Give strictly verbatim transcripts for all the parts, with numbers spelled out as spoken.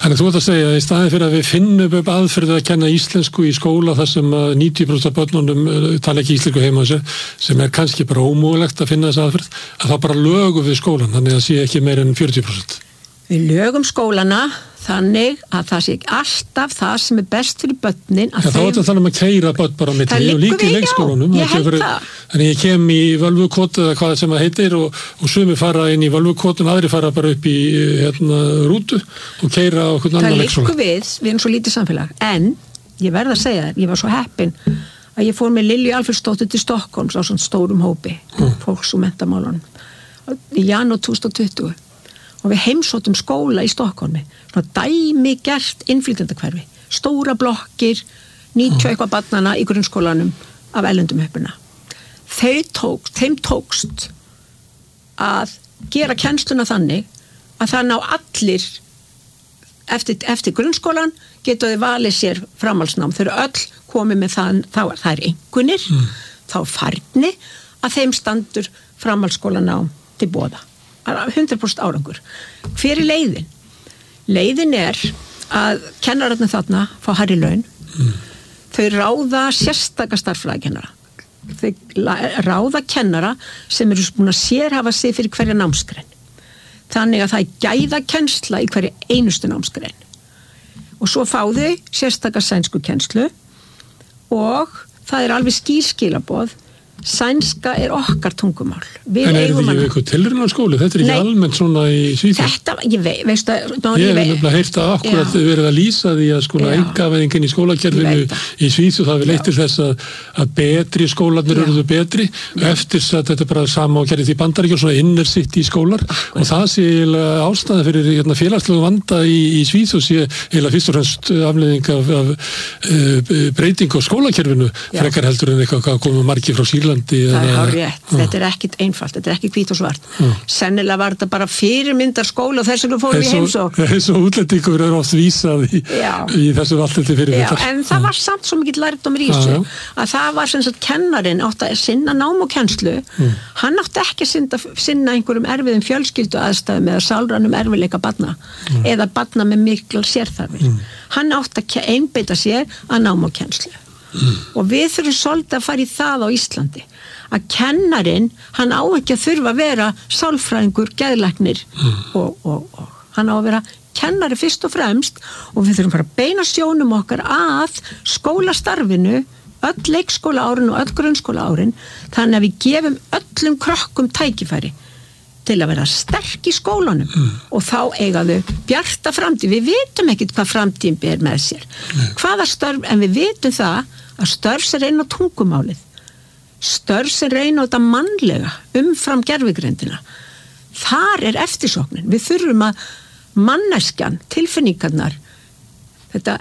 Þannig þú ert að segja, í staðin fyrir að við finnum upp aðferðið að kenna íslensku í skóla þar sem níutíu prósent af börnunum tala ekki íslensku heima sér, sem er kannski bara ómögulegt að finna þessa aðferð, að þá bara lögum við skólan, þannig að sé ekki meir en fjörutíu prósent. Við lögum skólana þannig að það sé ekki alltaf það sem er best fyrir börnin. Já, þá er þetta þannig að keyra börn bara á milli og líka í leikskólanum. Ég held það. Þannig ég kem í völvukot eða hvað sem það heitir og, og sumi fara inn í völvukotun, aðri fara bara upp í hérna, rútu og keyra á hvern annan leikskóla. Það liggur við, við erum svo lítið samfélag. En ég verð að segja þér, ég var svo heppin að ég fór með Lilju Alfreðsdóttur til Stokkólms á svona stórum hópi, mm. fólks og menntamálunum, í janúar tvö þúsund og tuttugu. Og við heimsóttum skóla í Stokkhólmi, svona dæmigert innflytjendahverfi, stóra blokkir, níutíu eitthvað barnana í grunnskólanum af erlendum uppruna. Þeir tókst, þeim tókst að gera kennsluna þannig að það ná allir eftir, eftir grunnskólan geta þau valið sér framhaldsnám. Þau eru öll komið með það, það, það er einkunnir, mm. þá færni að þeim standur framhaldsskólanám til boða. hundrað prósent árangur. Hver er leiðin? Leiðin er að kennararnir þarna fá hærri laun. Mm. Þau ráða sérstaka starffræðikennara. Þau ráða kennara sem eru búin að sérhafa sig fyrir hverja námsgrein. Þannig að það er gæða kennsla í hverju einustu námsgrein. Og svo fá þau sérstaka sænsku kennslu og það er alveg skýrskilaboð. Sænska er okkar tungumál. Við en er þetta ekki eitthvað tilraunarskóli? Þetta er ekki Nei, almennt svona í Svíþjóð? Þetta, ég vei, veist að... Ég hef nefnilega heyrt að akkurat verið að lýsa því að sko einkavæðingin í skólakerfinu í Svíþjóð það við leittir þess að, að betri skólarnir eruðu betri Já. Eftir að þetta er bara sama og gerði því Bandaríkjum svona inner city skólar akkurat. Og það sé eiginlega ástæða fyrir hérna, félagslegu vanda í, í Svíþjóð sé eiginlega fyrst og fremst afleiðing af, af uh, breyting á skólakerfinu frekar heldur en eitthvað að koma margir frá Sýrlandi. Það er hár rétt, uh. þetta er ekkit einfalt, þetta er ekki hvít og svart. Uh. Sennilega var þetta bara fyrirmyndar skóla og þess vegna fórum við heimsókn. Eins og útlendingur er oft vísað í, í þessu alltaf fyrirmyndar. Já, en það uh. var samt svo mikið lærdómur í þessu uh. að það var sem sagt kennarin átt að sinna nám og kennslu, uh. hann átti ekki að sinna, sinna einhverjum erfiðum fjölskyldu aðstæðum eða sálrænum erfiðleika barna uh. eða barna með miklar sérþarfir. Uh. Hann átti að einbeita sér að nám og kennslu. Mm. Og við þurfum svolítið að fara í það á Íslandi að kennarinn, hann á ekki að þurfa að vera sálfræðingur, geðlæknir mm. og, og, og hann á að vera kennari fyrst og fremst og við þurfum bara að beina sjónum okkar að skólastarfinu, öll leikskóla árin og öll grunnskóla árin, þannig að við gefum öllum krökkum tækifæri til að vera sterk í skólanum mm. og þá eiga þau bjarta framtíð. Við vitum ekkert hvað framtíðin ber með sér. Mm. Hvaða störf, en við vitum það að störf sem reyna á tungumálið, störf sem reyna á þetta mannlega, umfram gervigrindina. Þar er eftirsóknin. Við þurfum að manneskjan, tilfinningarnar, þetta,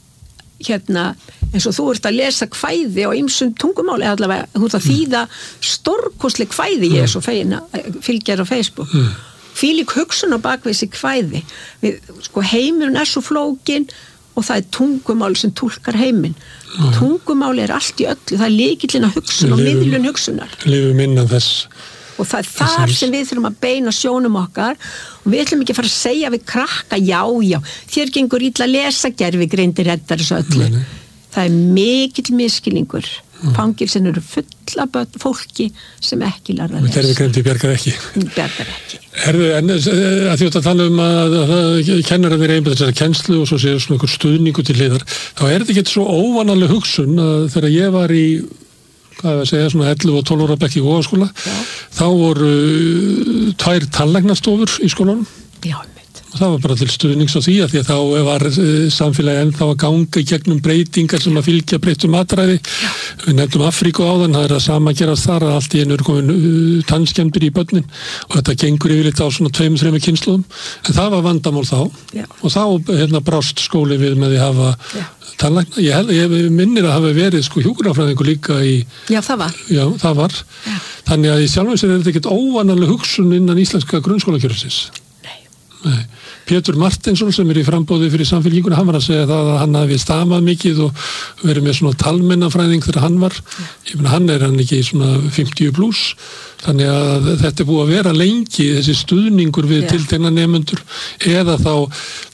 hérna, eins og þú ert að lesa kvæði á ýmsum tungumáli, eða allavega, þú ert að þýða stórkostleg kvæði, ég er svo fegin að fylgja á Facebook. Mm. Fílík hugsun á bakvið þessi kvæði. Við, sko, heimurinn er svo flókin og það er tungumál sem túlkar heiminn. Mm. Tungumál er allt í öllu, það er lykillinn að hugsun og miðlun hugsunar. Lifum innan þess. Og það er þar sem við þurfum að beina sjónum okkar og við ætlum ekki að fara að segja við krakka, já, já, þér gengur illa að lesa gervigrindir reddar þessu öllu. Nei, nei. Það er mikill miskilningur. Mm. Fangilsin eru fulla börn, fólki sem ekki lærða að lesa. Gervigrindi bjargar ekki. Bjargar ekki. Herðu, en að því að tala um að, að kennararnir einbæta þessari kennslu og svo séu svona einhver stuðningu til hliðar, þá er þetta ekki svo óvanaleg hugsun að þegar ég var í hvað er að segja, svona ellefu og tólf ára bekk í Hógaskóla, þá voru uh, tvær tannlæknastofur í skólanum. Já, mitt. Og það var bara til stuðnings á því að því að þá var uh, samfélagi ennþá að ganga í gegnum breytingar sem að fylgja breyttum matræði. Já. Við nefndum Afríku áðan, það er að sama gerast þar að allt í einu er komin uh, tannskemmdir í börnin og þetta gengur yfirleitt á svona tveimur, þreimur kynslóðum. En það var vandamál þá. Já. Og þá hérna brást skóli við með því að hafa Já. Tannlækna. Ég, held, ég minnir að hafa verið sko hjúkrunarfræðingur líka í... Já, það var. Já, það var. Já. Þannig að í sjálfum sér er þetta ekkert óvanaleg hugsun innan íslenska grunnskólakjörsins. Nei. Nei. Pétur Martinsson sem er í frambóði fyrir Samfylkinguna, hann var að segja það að hann hafi stamað mikið og verið með svona talmennafræðing þegar hann var. Ja. Ég meina, hann er hann ekki svona fimmtíu pluss, þannig að þetta er búið að vera lengi, þessi stuðningur við ja. tiltegna nemendur, eða þá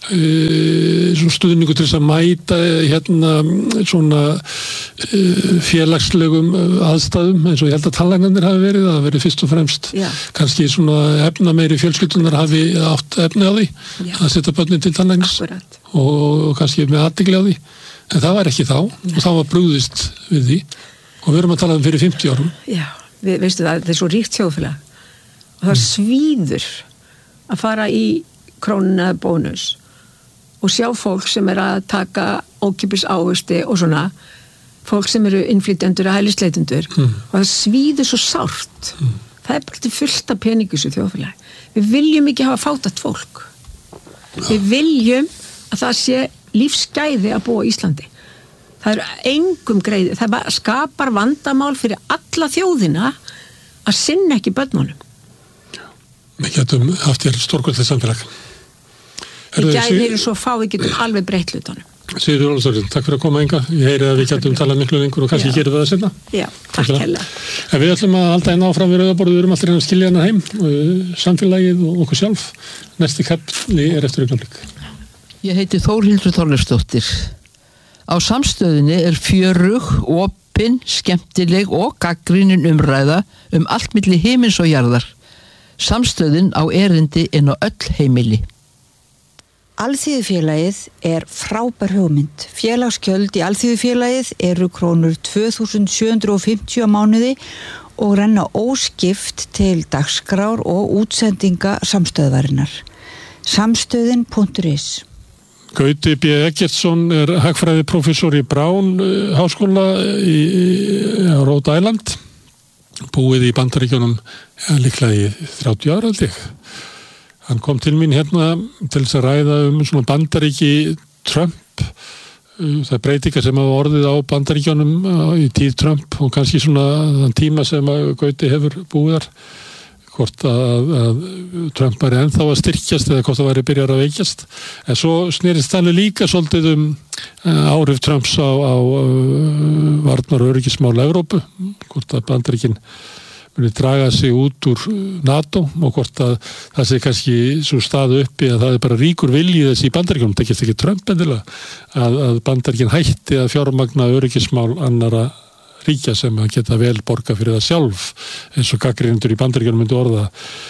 e, svona stuðningu til þess að mæta hérna svona e, félagslegum aðstæðum eins og ég held að tannlæknarnir hafi verið, það hafi verið fyrst og fremst Já. kannski svona efna meiri fjölskyldunar hafi átt efni á því Já. að setja börnin til tannlæknis og, og kannski með athygli á því, en það var ekki þá Nei. og þá var brugðist við því og við erum að tala um fyrir fimmtíu árum. Já, við, veistu það, það er svo ríkt þjóðfélag og það mm. svíður að fara í Krónuna bónus og sjá fólk sem er að taka ókeypis ávexti og svona fólk sem eru innflytjendur og hælisleitendur mm. og það svíður svo sárt mm. það er bara til fullt af peningu svo þjóðfélagi við viljum ekki hafa fátækt fólk ja. við viljum að það sé lífsgæði að búa í Íslandi það er engum greiði það skapar vandamál fyrir alla þjóðina að sinna ekki börnunum Við getum haft hér stórkvöldið samfélag. Við gæðum hér svo fá, við getum alveg breytt hlutunum. Sigurður Ólafsdóttir, takk fyrir að koma enga. Ég heyri að við getum talað miklu lengur og kannski gerum við það seinna. Já, takk hérlega. En við ætlum að halda einn áfram við rauðaborðið, við erum alltaf að skilja hana heim, samfélagið og okkur sjálf. Næsti kafli er eftir augnablik. Ég heiti Þórhildur Þorleifsdóttir. Á Samstöðinni er fjörug, opin, skemmtileg og gagnrýnin umræða um allt milli himins og jarðar. Samstöðin á erindi inn á öll heimili. Alþýðufélagið er frábær hugmynd. Félagsgjöld í Alþýðufélagið eru krónur tvö þúsund sjö hundruð fimmtíu á mánuði og renna óskipt til dagskrár og útsendinga samstöðvarinnar. Samstöðin punktur is Gauti B. Eggertsson er hagfræðiprófessor í Brown háskóla í, í Rhode Island. Búið í Bandaríkjunum ja, líklega í þrjátíu ára held ég. Hann kom til mín hérna til þess að ræða um svona Bandaríki Trump, það er breytingar sem hafa orðið á Bandaríkjunum í tíð Trump og kannski svona þann tíma sem að Gauti hefur búið þar, hvort að, að Trump væri ennþá að styrkjast eða hvort það væri byrjar að veikjast. En svo snerist þannig líka svolítið um áhrif Trumps á, á varnar- og öryggismál Evrópu, hvort að Bandaríkin muni draga sig út úr NATO og hvort að það sé kannski svo staðu uppi að það er bara ríkur vilji þessi í Bandaríkjunum, það tekist ekki Trump endilega, að, að Bandaríkin hætti að fjármagna öryggismál annara ríkja sem að geta vel borga fyrir það sjálf eins og gagnrýnendur í Bandaríkjunum myndi orða.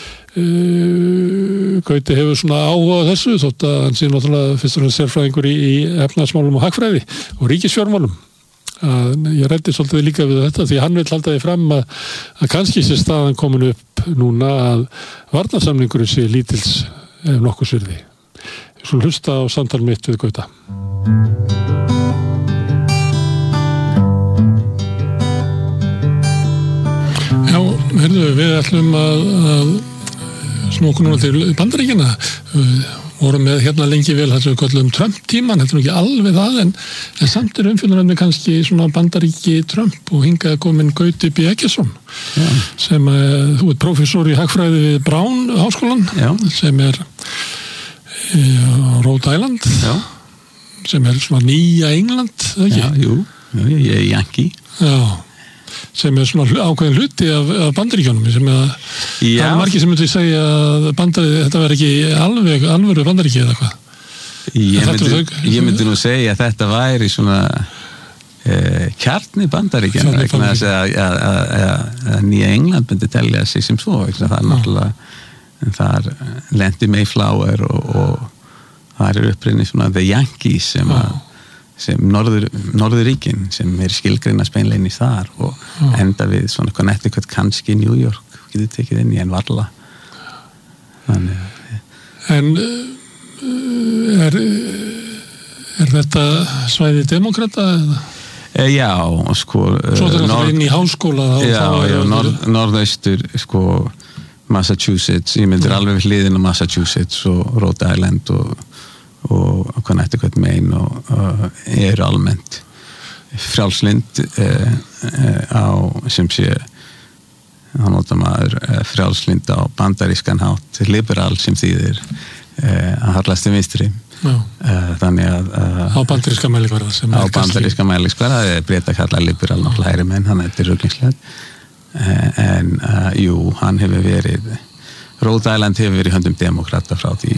Uh, Gauti hefur svona áhuga á þessu þótt að hann sé náttúrulega fyrst og fremst sérfræðingur í, í efnahagsmálum og hagfræði og ríkisfjármálum. Uh, ég ræddi svolítið líka við þetta því hann vil halda því fram að, að kannski sé staðan komin upp núna að varnarsamningurinn sé lítils ef nokkuð svirði. Ég skulle hlusta á samtal mitt við Gauta. Já, heyrðu, við ætlum að, að snúa núna til Bandaríkjanna. Við vorum með hérna lengi vel þess að við kallum Trump-tíman, þetta er ekki alveg það, en, en samt er umfjöldunarefni kannski svona Bandaríki Trump og hingað komin Gauti B. Eggertsson, Já. sem að, þú ert prófessor í hagfræði við Brown háskólan, Já. sem er á Rhode Island, Já. sem er svona nýja England, eða ekki? Já, jú, Já, ég er Yankee. Já. sem er svona ákveðin hluti af, af Bandaríkjunum sem að það er margir sem myndi segja að bandarík, þetta verður ekki alveg alvöru Bandaríki eða hvað. Ég myndi, ég myndi nú segja að þetta væri svona eh, kjarni Bandaríkjana vegna þess að, að, að, að Nýja England myndi telja sig sem svo, það er náttúrulega þar lendi Mayflower og, og það er upprinni svona The Yankees sem að sem norður, norðuríkin sem er skilgreinast beinleinis þar og mm. enda við svona Connecticut, kannski New York getur tekið inn í en varla. Þannig En er, er þetta svæði demokrata? E, já, sko Svo þetta er inn í háskóla Já, já, norð, norðaustur sko Massachusetts, ég myndir mm. alveg við hliðin á Massachusetts og Rhode Island og og Connecticut, Maine og uh, eru almennt frjálslynd uh, uh, á sem sé hann notar maður uh, frjálslynd á bandarískan hátt, liberal sem þýðir uh, að harlast til vinstri uh, þannig að uh, á bandaríska mælikvarða sem á bandaríska mælikvarða er breyta kalla liberal náttúrulega hægri menn, hann er þetta ruglingslegt uh, en uh, jú, hann hefur verið Rhode Island hefur verið höndum demokrata frá því mm.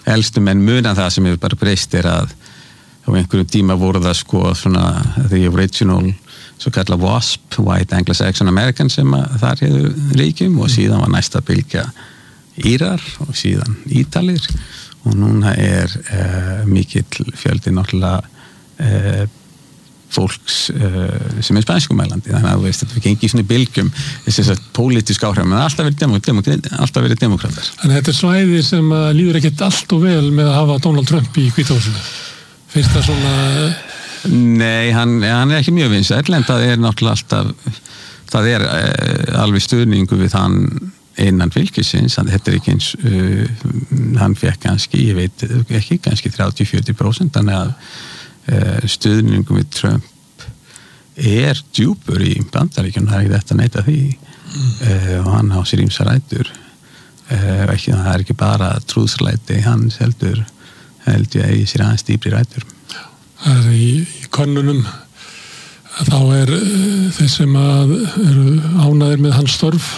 elstu menn munan það sem hefur bara breyst er að á einhverjum tíma voru það sko svona the original svo kallar WASP, White Anglo-Saxon American sem að þar hefur ríkjum og síðan var næsta bylgja Írar og síðan Ítalir og núna er uh, mikill fjöldi náttúrulega uh, fólks uh, sem er spænskumælandi þannig að þú veist, þetta við gengið svona í bylgjum þess að pólitísk áhrif, menn alltaf verið demok demok alltaf verið demokrater. Þannig að þetta er svæði sem líður ekkert allt og vel með að hafa Donald Trump í Hvíta húsinu. Finnst það svona... Nei, hann, hann er ekki mjög vinsæll en það er náttúrulega alltaf það er uh, alveg stuðningu við hann innan fylkisins, þetta er ekki eins uh, hann fekk kannski, ég veit ekki, kannski þrjátíu til fjörutíu prósent þannig að Uh, stuðningum við Trump er djúpur í Bandaríkjunum, það er ekki þetta að neita því mm. uh, og hann á sér ýmsar rætur uh, ekki, það er ekki bara trúðslæti hans heldur held ég að ég sér aðeins dýpri rætur. Það er í, í könnunum þá er uh, þeir sem að eru ánægðir með hans störf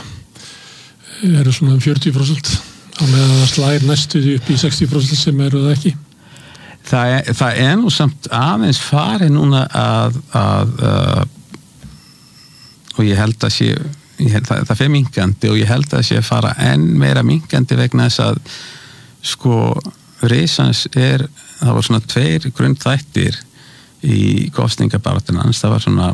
eru svona um fjörutíu prósent á meðan það slær næstuði upp í sextíu prósent sem eru það ekki. Það er, það er nú samt aðeins farið núna að, að uh, og ég held að sé ég held að það fer minkandi og ég held að sé að fara enn meira minkandi vegna þess að sko reisans er, það var svona tveir grundþættir í kosningabaráttunans, það var svona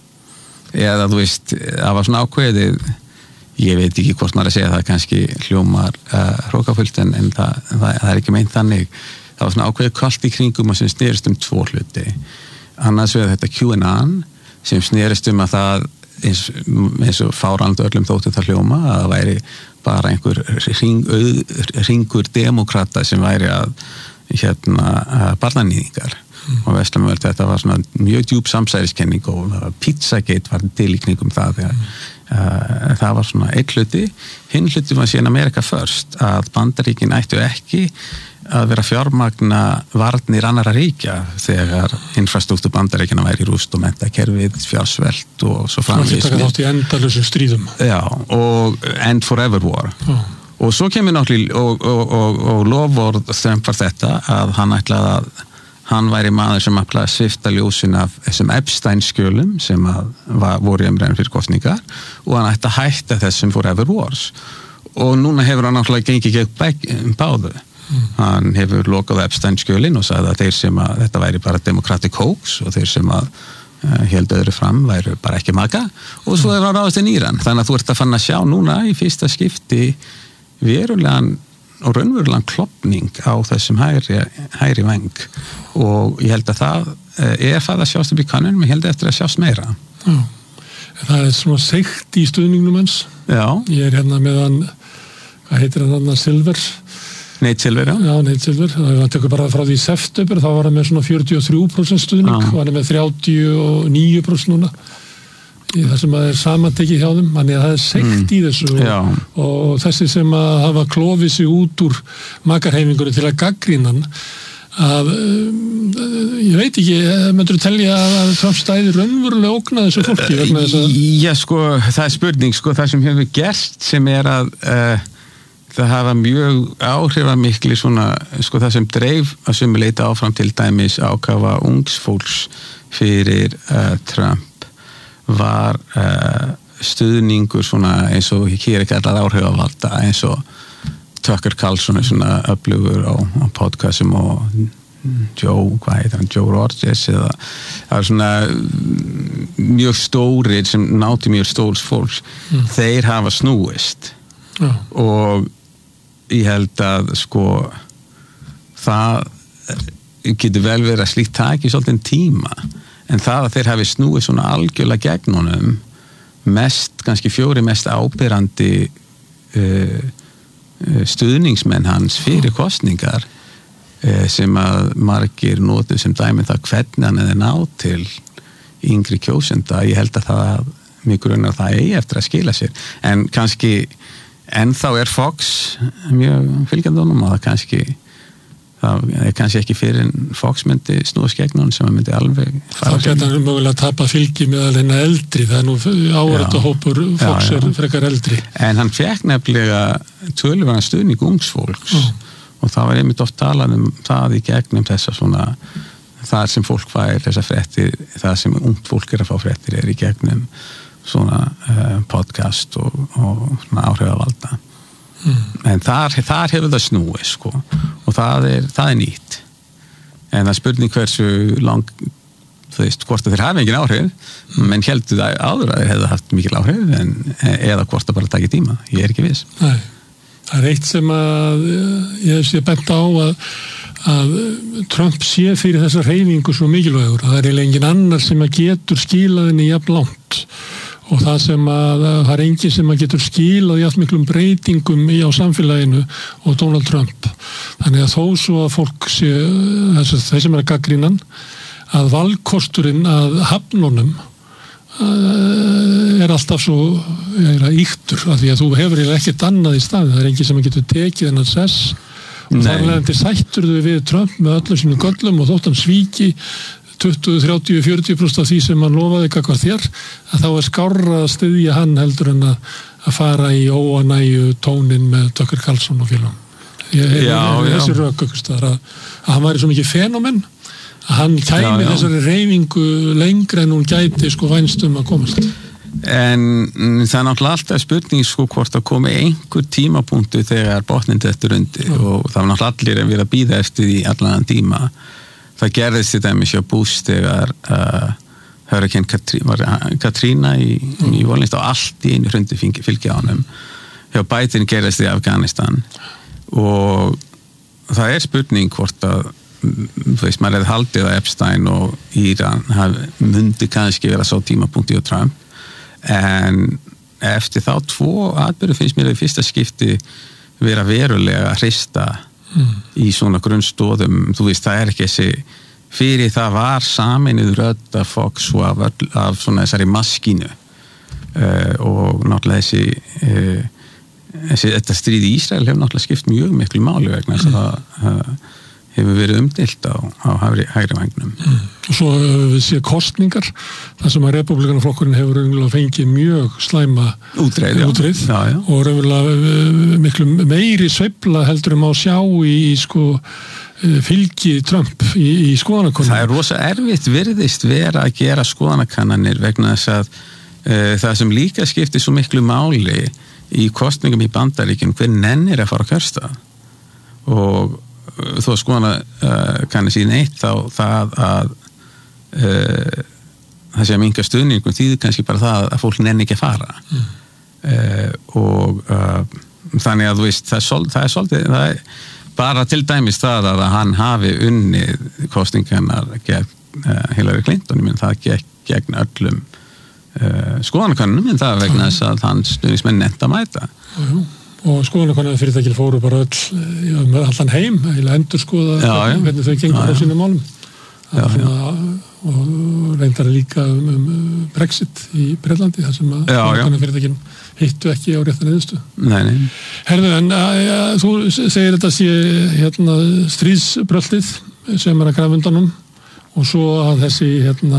eða þú veist, það var svona ákveðið ég veit ekki hvort maður að segja það kannski hljómar uh, hrókafullt en, en það, það, það er ekki meint þannig. Það var svona ákveðið kalt í kringum sem snerist um tvo hluti. Annars vegar þetta QAnon sem snerist um að það eins, eins og fáránlega öllum þóttu það hljóma að það væri bara einhver hring, hringur demokrata sem væri að hérna barnanýðingar mm. og Veslamöld þetta var svona mjög djúp samsæriskenning og Pizzagate var til í kringum það þegar mm. uh, það var svona einn hluti. Hinn hluti var síðan America First að Bandaríkin ættu ekki að vera fjármagna varnir annara ríkja þegar infrastruktúr Bandaríkjanna væri í rúst og menntakerfið, fjársvelt og svo framvegis. Það taka þátt í endalausum stríðum. Já, og End Forever War. Oh. Og svo kemur náttúrulega og, og, og, og lofvörð Trump var þetta að hann ætlaði að hann væri maður sem ætlaði að svifta ljósin af þessum Epstein-skjölum sem að var, voru í umræðum fyrir kosningar og hann ætti að hætta þessum Forever Wars. Og núna hefur hann náttúrulega gengið gegn báðu. Mm. Hann hefur lokað Epstein-skjölin og sagði að þeir sem að þetta væri bara democratic hoax og þeir sem að uh, held öðru fram væri bara ekki maka og svo er það ráðast inn Íran þannig að þú ert að fann að sjá núna í fyrsta skipti verulegan og raunverulegan klopning á þessum hægri, hægri veng og ég held að það uh, er það að sjást upp í kannunum, ég held eftir að sjást meira. Já. Það er svona seikt í stuðningnum hans. Já. Ég er hérna með hann, hvað heitir hann hann, Silver Nate Silver, já. Já, Nate Silver. Það var tekur bara frá því september, þá var hann með svona fjörutíu og þrjú prósent stuðning og hann er með þrjátíu og níu prósent núna. Í það sem að er samantekið hjá þeim. Þannig að það er seikt mm. í þessu og, og þessi sem að hafa klofið sig út úr makarheimingunni til að gagnrýna hann að um, ég veit ekki, myndur þú telja að Trump stæði raunverulega ógna þessu fólki vegna þess að... Já, sko, það er spurning, sko, það sem hefur gerst sem er að uh, það hafa mjög áhrifamikli svona, sko það sem dreif að sumu leita áfram til dæmis ákafa ungsfólks fyrir uh, Trump var uh, stuðningur svona eins og hér ekki allar áhrifavalda eins og Tucker Carlson er svona öflugur á, á podcastum og Joe, hvað heitir hann, Joe Rogers eða það er svona mjög stórir sem náti mjög stórs fólks mm. þeir hafa snúist ja. Og ég held að sko það getur vel verið að slíkt taki svolítið tíma en það að þeir hafi snúið svona algjörlega gegn honum mest, kannski fjóri mest ábyrrandi uh, stuðningsmenn hans fyrir kosningar uh, sem að margir notu sem dæmi það hvernig hann er náð til yngri kjósenda, ég held að það mjög grunnar það eigi eftir að skila sér en kannski en þá er Fox mjög fylgjandi honum og það kannski það er kannski ekki fyrir en Fox myndi snúast gegn honum sem að myndi alveg fara þá geta hann mögulega að tapa fylgi með alveg eldri, það er nú áhverjum hópur Fox já, já. Er frekar eldri en hann fekk nefnilega töluverðan stuðning ungsfólks mm. og það var einmitt oft talað um það í gegnum þessa svona það sem fólk fær þessa fréttir, það sem ungt fólk er að fá fréttir er í gegnum svona uh, podcast og, og svona áhrifavalda mm. en þar, þar hefur það snúið sko og það er, það er nýtt en það er spurning hversu lang þú veist, hvort að þeir hafi engin áhrif mm. menn heldur það áður að þeir hefðu haft mikil áhrif en, eða hvort að bara taki tíma ég er ekki viss. Nei, það er eitt sem að ég sé bent á að, að Trump sé fyrir þessa hreyfingu svo mikilvægur að það er eiginlega engin annar sem að getur skilað henni jafn langt og það sem að það er engin sem að getur skilað jafn miklum breytingum í á samfélaginu og Donald Trump þannig að þó svo að fólk sé þeir sem er að gagnrýnan að valkosturinn að hafnunum er alltaf svo er íktur af því að þú hefur ekkert annað í staði það er engin sem getur tekið hennar sess og þarlegandi sættur þau við Trump með öllum sínum göllum og þótt hann svíki tuttugu, þrjátíu, fjörutíu prósent af því sem hann lofaði gagnvart þér að þá er skárra að styðja hann heldur en að, að fara í óanægju tónin með Tucker Carlson og félagum. Ég hef þessi rök að, að hann væri svo mikið fenómen að hann kæmi já, já. þessari reyfingu lengra en hún gæti sko vænstum að komast. En það er náttúrulega alltaf spurning sko hvort að komi einhver tímapunktu þegar botnin þetta er undir já. Og það var náttúrulega allir að vera að bíða eftir því allan tíma. Það gerðist til dæmis hjá Bush þegar uh, Hurricane Katrina, Katrina í New Orleans og allt í einu hrundi fylgja á honum. Hjá Biden gerðist í Afganistan og það er spurning hvort að þú veist, maður hefði haldið að Epstein og Íran myndi kannski vera svo tímapunkti á Trump en eftir þá tvo atbyrðu finnst mér að í fyrsta skipti vera verulega að hrista mm. í svona grunnstóðum þú veist, það er ekki þessi fyrir það var saminuð rödd af Fox og af, af svona þessari maskínu uh, og náttúrulega þessi, uh, þessi þetta stríð í Ísrael hefur náttúrulega skipt mjög miklu máli vegna þess að það uh, hefur verið umdeilt á, á hægri, hægri vangnum. Mm. Og svo uh, við séum kostningar, þar sem að republikanaflokkurinn hefur raunverulega fengið mjög slæma útreið, útreið já, já. Og raunverulega uh, miklu meiri sveifla heldur um að sjá í, í sko uh, fylgi Trump í, í skoðanakönnunum. Það er rosa erfitt virðist vera að gera skoðanakannanir vegna þess að uh, það sem líka skiptir svo miklu máli í kostningum í Bandaríkjunum hver nennir að fara að kjörstað og þó að skoðana uh, kanni síðan eitt þá það að uh, það sé að minka stuðningum þýðir kannski bara það að fólk nenni ekki að fara mm. uh, og uh, þannig að þú veist það er, sol, það er svolítið það er bara til dæmis það að hann hafi unnið kostingarnar gegn uh, Hillary Clinton menn það gegn, gegn öllum uh, skoðanakannum en það vegna þess að hann stuðningsmenn nefnt að mæta Jú. Og skoðanakonum fyrirtækil fóru bara öll um allan heim, eða endur skoða hvernig þau gengur á sínum málum já, svona, og reyndar líka um, um Brexit í Breitlandi þar sem að skoðanakonum fyrirtækil hittu ekki á réttan eðustu Herðu, en að, að, þú segir þetta sé hérna, stríðsbröltið sem er að grafa undanum og svo að þessi hérna,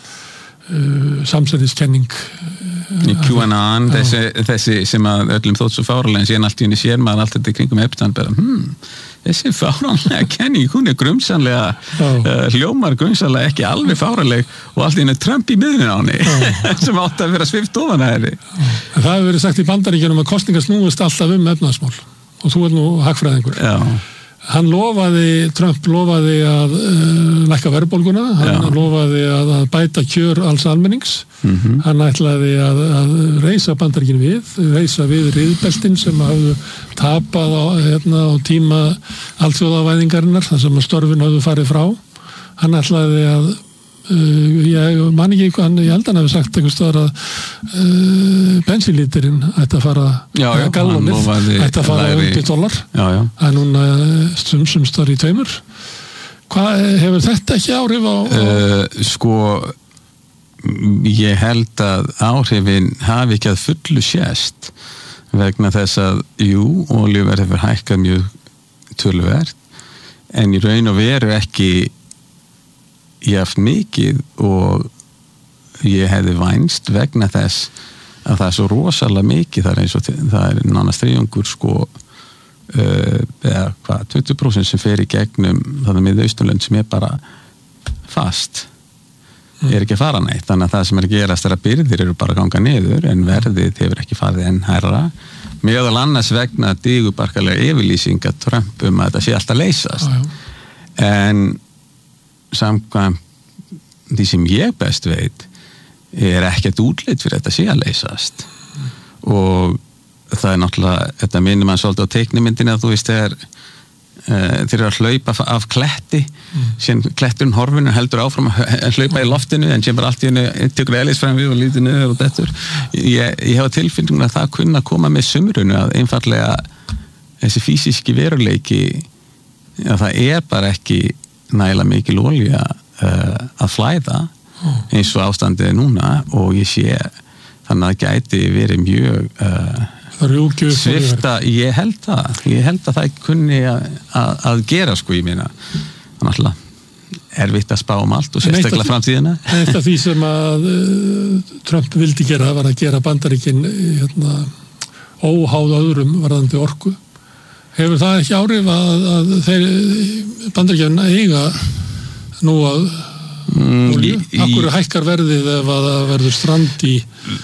uh, samsæðiskenning í QAnon, þessi, þessi sem að öllum þótt svo fáralega en síðan allt í henni sér maður allt þetta kringum Epstein bara, hmm, þessi fáralega kenning, hún er grumsanlega uh, hljómar grumsanlega ekki alveg fáraleg og allt í henni Trump í miðun á henni sem átt að vera svift ofan að henni Það hefur verið sagt í Bandaríkjunum að kosningar snúist alltaf um efnaðasmál og þú er nú hagfræðingur Já Hann lofaði, Trump lofaði að uh, lækka verðbólguna, hann Já. lofaði að, að bæta kjör alls almennings, mm-hmm. hann ætlaði að, að reisa Bandaríkin við, reisa við riðbeltin sem hafðu tapað á, hérna, á tíma alþjóðavæðingarinnar, þar sem að störfin hafðu farið frá. Hann ætlaði að, uh, ég man ekki eitthvað, ég held að hann hefði sagt einhvers staðar að uh, bensínlítirinn ætti að fara, að gallonið ætti að fara undir dollar, að núna sum, sumstar í tveimur. Hvað, hefur þetta ekki áhrif á? á... Uh, sko, ég held að áhrifin hafi ekki að fullu sést vegna þess að, jú, olíuverð hefur hækkað mjög töluvert, en í raun og veru ekki jafn mikið og ég hefði vænst vegna þess að það er svo rosalega mikið það er eins og það er nánast þriðjungur sko uh, eða hvað, tuttugu prósent sem fer í gegnum þannig með Austurlönd sem er bara fast mm. er ekki að fara neitt, þannig að það sem er að gerast er að byrðir eru bara að ganga niður en verðið hefur ekki farið enn hærra meðal annars vegna digubarkalega yfirlýsinga Trump um að þetta sé alltaf leysast já, já. En samkvæmt því sem ég best veit er ekkert útlit fyrir þetta sé að leysast mm. og það er náttúrulega, þetta minnir mann svolítið á teiknimyndinni að þú veist þegar uh, þeir eru að hlaupa af kletti mm. sem kletturinn horfinu heldur áfram að hlaupa í loftinu en sem bara allt í hennu tekur eðlis fram við og lítið niður og dettur ég, ég hefa tilfinningum að það kunna koma með sumrunu að einfallega þessi físíski veruleiki að það er bara ekki nægilega mikil olía uh, að flæða mm. eins og ástandið núna og ég sé þannig að það gæti verið mjög uh, svifta, ég held það ég held að það kunni að, að, að gera sko ég meina náttúrulega erfitt að spá um allt og sérstaklega framtíðina Eitt af því sem að uh, Trump vildi gera var að gera Bandaríkin hérna, óháð öðrum varðandi orku hefur það ekki áhrif að, að þeir Bandaríkjanna eiga nú að Mm, Akkur hækkar verðið ef að það verður strand í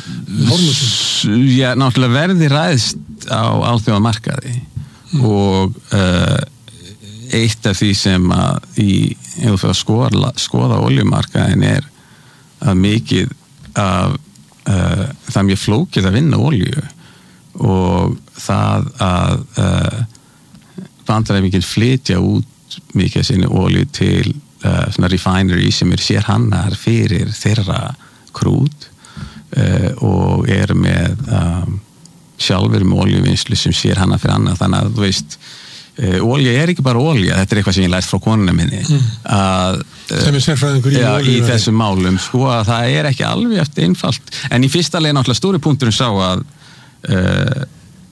Hormuzum? Já, náttúrulega verði ræðst á alþjóðamarkaði mm. og uh, eitt af því sem að í, ef þú fyrir að skoða, skoða oljumarkaðin er að mikið af uh, það er mjög flókið að vinna olju og það að uh, Bandaríkin flytja út mikið sinni olju til Uh, svona refinery sem er sérhannar fyrir þeirra krút uh, og er með um, sjálfur með oljuvinnslu sem sérhannar fyrir annað þannig að þú veist uh, olja er ekki bara olja, þetta er eitthvað sem ég lært frá konuna minni mm. að, uh, sem er sérfræðingur í, ja, í þessum málum sko að það er ekki alveg eftir einfalt en í fyrsta leið náttúrulega stóri punkturinn sá að uh,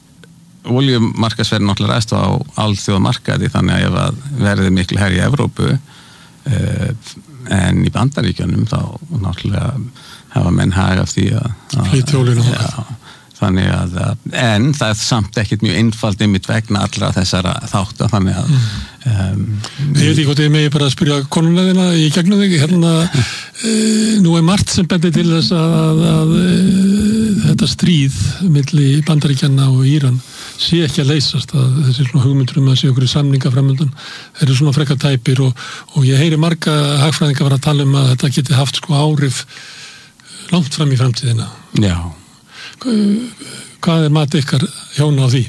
oljumarkaðsverðin náttúrulega ræðst á alþjóðamarkaði þannig að ef að verði miklu her í Evrópu Uh, en í Bandaríkjunum þá náttúrulega hafa menn hag af því að flytja olíuna ja, þannig að en það er samt ekkert mjög einfalt einmitt vegna allra þessara þátta þannig að mm. um, ég veit ekki hvort ég megi bara að spyrja konuna þína í gegnum þig hérna e, nú er margt sem bendir til þess að, að, að e, þetta stríð milli Bandaríkjanna og Íran sé ekki að leysast að þessi svona hugmyndur um að sé okkur í samninga framöndan þeir eru svona frekar tæpir og, og ég heyri marga hagfræðinga vera að tala um að þetta geti haft sko áhrif langt fram í framtíðina Já Hvað er mat ykkar hjóna á því?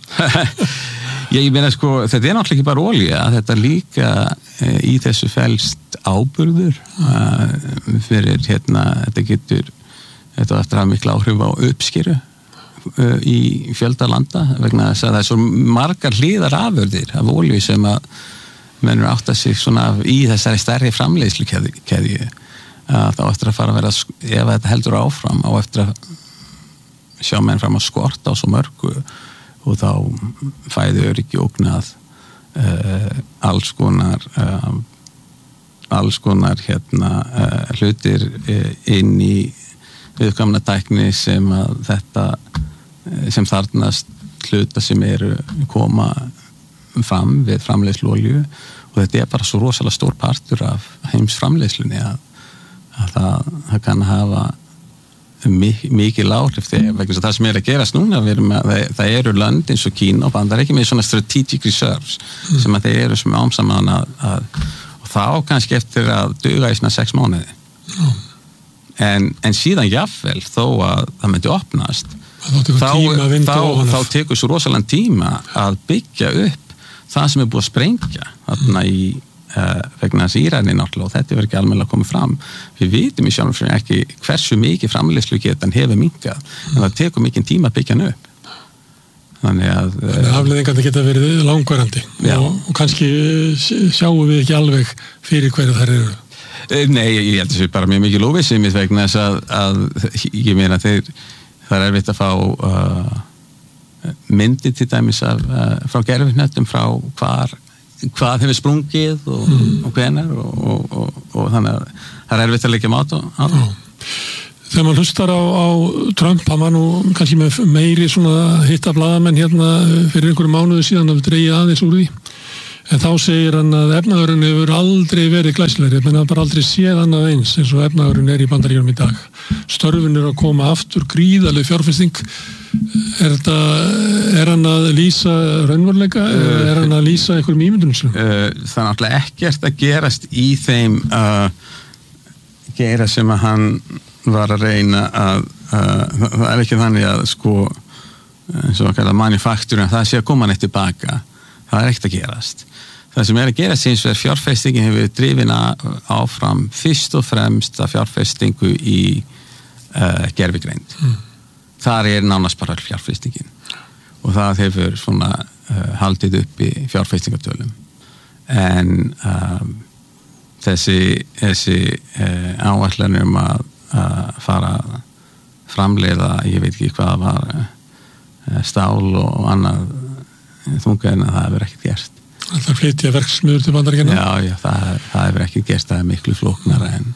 Já, ég meina sko, þetta er náttúrulega ekki bara olía, þetta líka e, í þessu felst áburður mm. fyrir hérna, þetta getur þetta eftir að hafa mikla áhrif á uppskeru e, í fjölda landa vegna þess að það er svo margar hliðar afurðir af olíu sem að mennur átta sig svona í þessari stærri framleiðslukeðju að þá eftir að fara að vera, ef þetta heldur áfram á eftir að sjá menn fram að skorta á svo mörgu og þá fæði öryggi ógnað uh, alls konar uh, alls konar hérna uh, hlutir uh, inn í viðkvæmna tækni sem að þetta uh, sem þarnast hluta sem eru koma fram við framleiðslu olíu og þetta er bara svo rosalega stór partur af heims framleiðslunni að, að það, það kann hafa mikið áhrif þegar vegna það sem er að gerast núna að, það, það eru lönd eins og Kína og Bandaríkin með svona strategic reserves mm. sem að þeir eru sem ámsaman að, að og þá kannski eftir að duga í svona sex mánuði mm. en, en síðan jafnvel þó að það myndi opnast þá, þá, þá tekur svo rosalega tíma að byggja upp það sem er búið að sprengja þarna mm. í Uh, vegna þess Írani náttúrulega og þetta verður ekki almennilega komið fram við vitum í sjálfum fyrir ekki hversu mikið framleiðslugetan hefur minkað mm. en það tekur mikið tíma að byggja hann upp þannig að uh, afleiðingarnir geta verið langvarandi og, og kannski sjáum við ekki alveg fyrir hverju þær eru uh, Nei, ég held að það er bara mjög mikið lófið vegna þess að, að ég meina þeir það er erfitt að fá uh, myndi til dæmis af, uh, frá gerfihnettum frá hvar hvað hefur sprungið og, mm. og hvenar og, og, og, og þannig að það er erfitt að leggja mát á það. þegar maður hlustar á, á Trump, hann var nú kannski með meiri svona hitta blaðamenn hérna fyrir einhverju mánuðu síðan að dreigja aðeins úr því. En þá segir hann að efnaðurinn hefur aldrei verið glæsilegri, menn að bara aldrei séð annað eins eins og efnaðurinn er í Bandaríkjunum í dag. Störfin er að koma aftur, gríðarleg fjárfesting. Er, þetta, er hann að lýsa raunveruleika eða uh, er hann að lýsa einhverjum ímyndunum? Uh, það er náttúrulega ekkert að gerast í þeim uh, gera sem að hann var að reyna að uh, það er ekki þannig að sko eins og að kalla manufakturinn, það sé að koma neitt tilbaka. Það er ekkert að gerast. Það sem er að gerast eins og er fjárfestingin hefur drifin áfram fyrst og fremst að fjárfestingu í uh, gervigreind. Mm. Þar er nánast bara fjárfestingin og það hefur svona uh, haldið upp í fjárfestingartölum. En um, þessi, þessi uh, áætlanir um að uh, fara að framleiða, ég veit ekki hvað var, uh, stál og annað þunga en að það hefur ekkert gert. Það flytja verksmiður til Bandaríkjanna? Já, já, það, það hefur ekkert gert, það er miklu flóknara en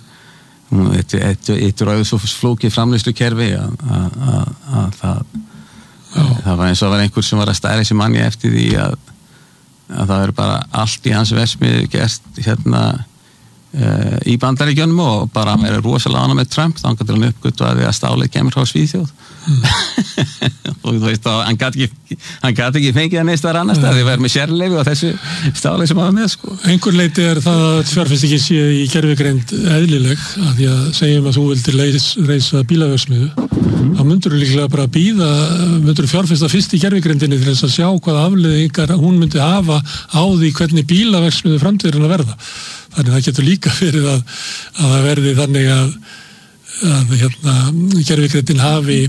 eitt er auðvitað svo flókið framleiðslukerfi að, að, að, að það, það var eins og var einhver sem var að stæra þessi manni eftir því að, að það er bara allt í hans verksmiðu gert hérna uh, í Bandaríkjunum og bara hann er rosalega ánægður með Trump, þá hann gæti hann uppgötvaði að stálið kemur frá Svíþjóð. Mm. Og þú veist að hann gæti ekki hann gæti ekki fengið að neist var annars það þið verður með sérleyfi og þessu stáli sem hafa með sko. Einhver leiti er það að fjárfestingin sé í gervigreind eðlileg að því að segjum að þú vildir leis, reisa bílaverksmiðu mm. þá myndur þú líklega bara býða myndur þú fjárfesta fyrst í gervigreindinni til þess að sjá hvaða afleiðingar hún myndi hafa á því hvernig bílaverksmiðu framtíðurinn að verða. Þannig það getur líka fyrir að, að það verði þannig að, að hérna, gervigreindin hafi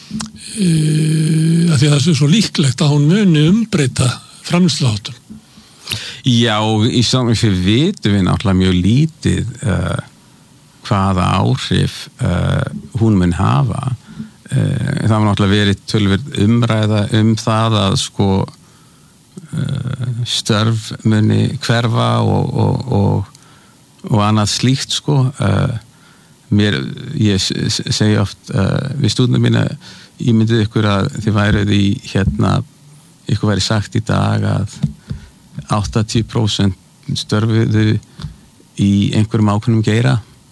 Uh, að því að það er svo líklegt að hún muni umbreyta framleiðsluháttum. Já, í samvæg fyrir vitum við náttúrulega mjög lítið uh, hvaða áhrif uh, hún mun hafa. Uh, það var náttúrulega verið tölverð umræða um það að sko uh, störf muni hverfa og, og, og, og annað slíkt sko. Uh, mér, ég segi oft uh, við stúdnum mína ég myndið ykkur að þið værið í hérna, ykkur væri sagt í dag að áttatíu prósent störfuðu í einhverjum ákveðnum geira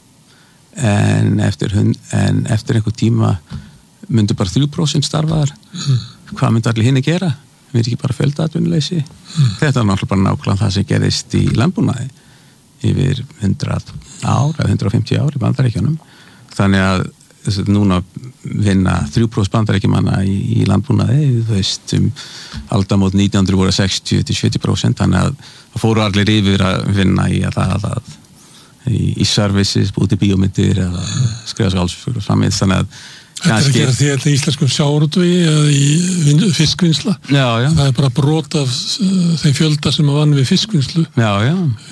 en eftir, hund, en eftir einhver tíma myndu bara þrjú prósent starfaðar. Mm. Hvað myndi allir hinni gera? Við erum ekki bara fjöldaatvinnuleysi. Mm. Þetta er náttúrulega bara nákvæmlega það sem gerist í landbúnaði yfir hundrað ár eða hundrað og fimmtíu ár í Bandaríkjunum. Þannig að þess að núna vinna þrjú prósent bandaríkjamanna í, í landbúnaði, þú veist, um aldamót nítján hundruð voru sextíu til sjötíu prósent, þannig að það fóru allir yfir að vinna í að það að í, í services, búti bíómyndir eða skrifa skálsfjör og framvið, þannig að Þetta er að gera því að íslenskum sjávarútvegi eða í fiskvinnsla. Já, já. Það er bara brot af uh, þeim fjölda sem að vann við fiskvinnslu. Já, já.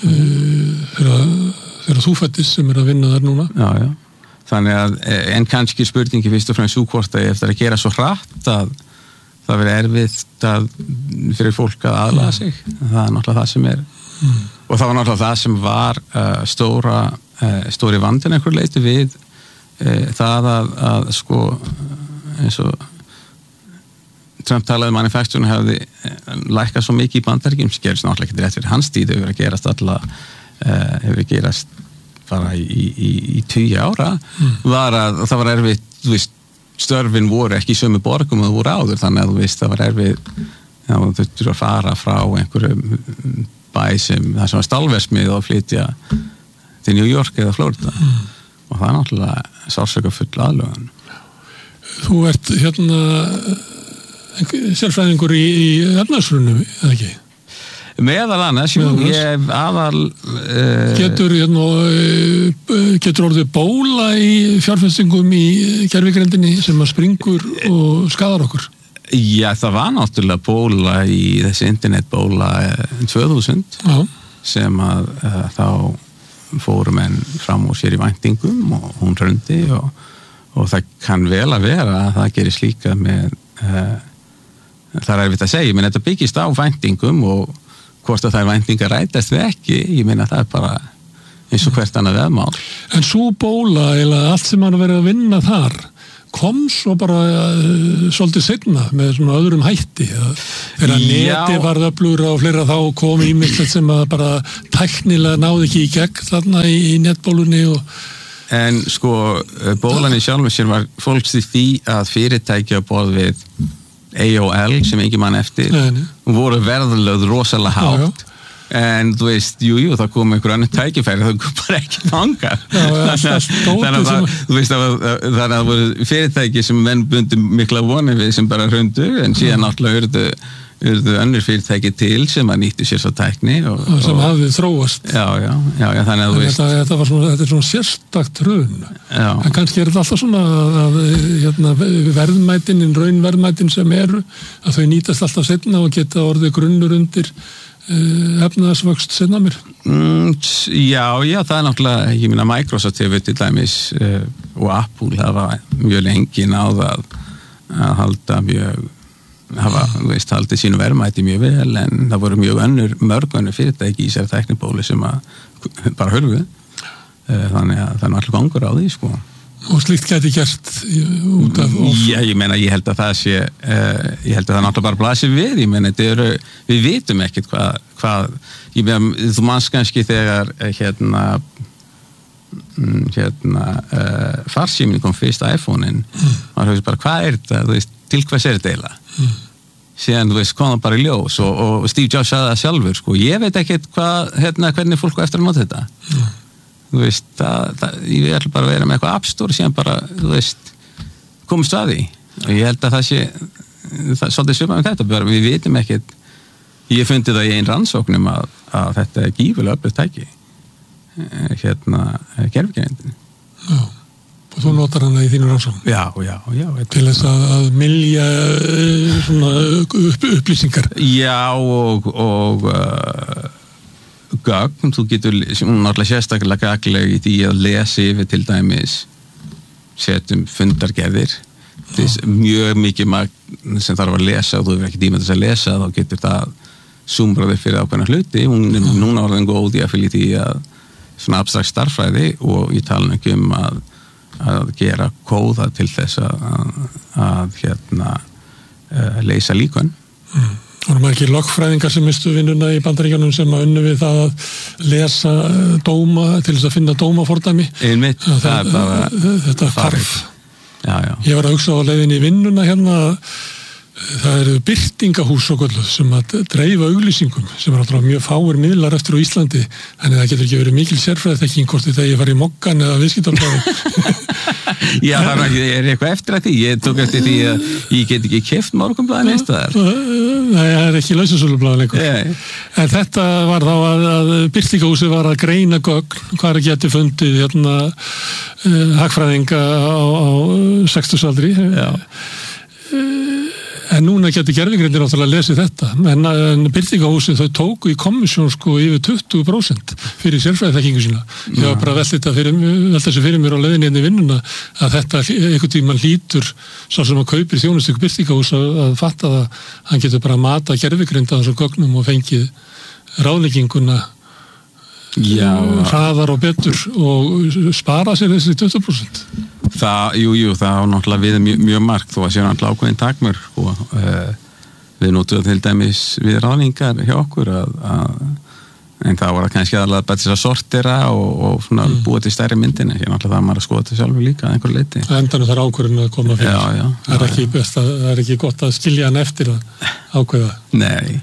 Uh, þegar þú fættist sem er að vinna þar núna. Já, já. Þannig að, en kannski spurningi fyrst og fremst súkvort að eftir að gera svo hratt að það verið erfitt að, fyrir fólk að aðlaga sig. Það er náttúrulega það sem er. Mm. Og það var náttúrulega það sem var uh, stóra, uh, stóri vandinn einhver leiti við uh, það að, að sko eins og Trump talaði manufakturinn hefði lækkað svo mikið í Bandaríkjunum sem gerist náttúrulega ekki rétt fyrir hans tíð hefur að gerast alla uh, hefur að gerast bara í, í, í tíu ára mm. var að það var erfitt, þú veist, störfin voru ekki í sömu borgum og það voru áður, þannig að þú veist, það var erfitt já, þú þurftur að fara frá einhverjum bæ sem það sem var stálversmið og flytja til New York eða Florida mm. og það er náttúrulega sársöka full aðlögun. Þú ert hérna sérfræðingur í, í efnahagshruninu, eða ekki? Meðal annars, jú, ég aðal uh, getur, hérna, getur orðið bóla í fjárfestingum í gervigreindinni sem að springur og skadar okkur? Já, það var náttúrulega bóla í þessi internetbóla tvö þúsund Já. Sem að uh, þá fórum enn fram úr sér í væntingum og hún hrundi og, og það kann vel að vera að það gerist líka með uh, það er erfitt að segja, menn þetta byggist á væntingum og hvort að það er væntingar rætast við ekki, ég meina það er bara eins og hvert annað veðmál. En svo bóla, eða allt sem hann verið að vinna þar, kom svo bara uh, svolítið seinna með svona öðrum hætti. Þegar neti varð öflugra og fleira þá kom ímyndilegt sem að bara tæknilega náði ekki í gegn þarna í, í netbólunni og En sko, bólan í sjálfum sér var fólks í því að fyrirtæki á borð við A O L sem ekki mann eftir Nei. voru verðlögð rosalega hátt. En þú veist, jú, jú, það kom einhver annar tækifæri, það kom bara ekki þangað. Þannig að það, þú veist, þannig að það voru fyrirtæki sem menn bundu mikla vonir við sem bara hrundu, en síðan náttúrulega urðu, urðu önnur fyrirtæki til sem að nýttu sér svo tækni. Og, og sem og, hafði þróast. Já, já, já, já þannig að þú veist. Þetta, þetta, var svona, þetta er svona sérstakt hrun. Já. En kannski er þetta alltaf svona að hérna, verðmætin, raunverðmætin sem eru, að þau nýtast alltaf seinna og geta orðið grunnur undir efnaðarsvöxt sinna mér? Mm, já, já, það er náttúrulega, ég minna Microsoft hefur til dæmis uh, og Apple hafa mjög lengi náð að, að halda mjög hafa, þú veist, haldið sínu verðmæti mjög vel, en það voru mjög önnur mörg önnur fyrirtæki í sér teknibóli sem að bara hörfu uh, þannig að það er náttúrulega gangur á því, sko. Og slíkt gæti gert út af of. Já, ég meina, ég held að það sé uh, ég held að það náttúrulega bara blasir við, ég meina, þetta eru, við vitum ekkert hvað, hvað, ég meina, þú manns kannski þegar hérna hérna uh, farsíminn kom fyrst iPhone-in, mm. maður höfði bara, hvað er þetta, þú veist, til hvers er þetta eiginlega? Mm. Síðan, þú veist, kom það bara í ljós og, og Steve Jobs sagði það sjálfur, sko, ég veit ekkert hvað, hérna, hvernig fólk á eftir að nota þetta. Mm. Þú veist, það, það, ég ætla bara að vera með eitthvað App Store síðan bara, þú veist, komist að því. Og ég held að það sé, það, svolítið svipað með þetta, bara, við vitum ekkert, ég fundi það í einn rannsóknum að, að þetta er gífulega öflugt tæki, hérna, gervigrindin. Já, og þú notar hana í þínu rannsóknum? Já, já, já. Til þess að, að mylja svona upp, upplýsingar? Já, og, og uh, gögn, þú getur náttúrulega sérstaklega gagleg í því að lesa yfir til dæmis setjum fundargerðir þess mjög mikið magn sem þarf að lesa og þú hefur ekki tíma þess að lesa þá getur það súmbraði fyrir ákveðna hluti, hún er núna orðin góð í að fylgja því að svona abstrakt starffræði og ég tala ekki um að, að gera kóða til þess að, að hérna uh, leysa líkön. Mm. Það eru margir lögfræðingar sem mistu vinnuna í Bandaríkjunum sem að unnu við það að lesa dóma til þess að finna dómafordæmi. Einmitt, það, það er bara þetta hvarf. Já, já. Ég var að hugsa á leiðinni í vinnuna hérna, það eru birtingahús og gölluð sem að dreifa auglýsingum sem er alltaf mjög fáir miðlar eftir á Íslandi, þannig að það getur ekki verið mikil sérfræðiþekking hvort þegar ég fari í Moggan eða viðskiptablaðið. Já, það er eitthvað eftir að því, ég tók eftir því að ég get ekki keypt Morgunblaðið neins staðar. Nei, það er ekki lausasölublaðið lengur. Yeah. En þetta var þá að, að birtingahúsið var að greina gögn, hvað er getið fundið hérna uh, hagfræðinga á, á sextugsaldri. Já. Uh, En núna getur gervigrindir náttúrulega að lesi þetta, en, en birtingahúsið þau tóku í komissjón sko yfir tuttugu prósent fyrir sérfræðiþekkingu sína. Ég var bara að velta þetta fyrir, velta þessu fyrir mér á leiðinni inn í vinnuna að þetta einhvern tímann hlýtur sá sem að kaupir þjónustu birtingahús að, að fatta það, hann getur bara að mata gervigrinda þessum gögnum og fengið ráðlegginguna Já. hraðar og betur og spara sér þessi tuttugu prósent. Það, jú, jú, það á náttúrulega við mjög, mjög margt þó að séu náttúrulega ákveðin takmörk og uh, við notuðum til dæmis við ráðningar hjá okkur að, að, en það var kannski aðalega bara þess að sortera og, og svona mm. búa til stærri myndin, ekki náttúrulega það maður að skoða þetta sjálfur líka að einhver leiti. Endanum þarf ákvörðin að koma fyrir. Já, já. Það er, já, ekki, best að, það er ekki gott að skilja hann eftir að ákveða. Nei.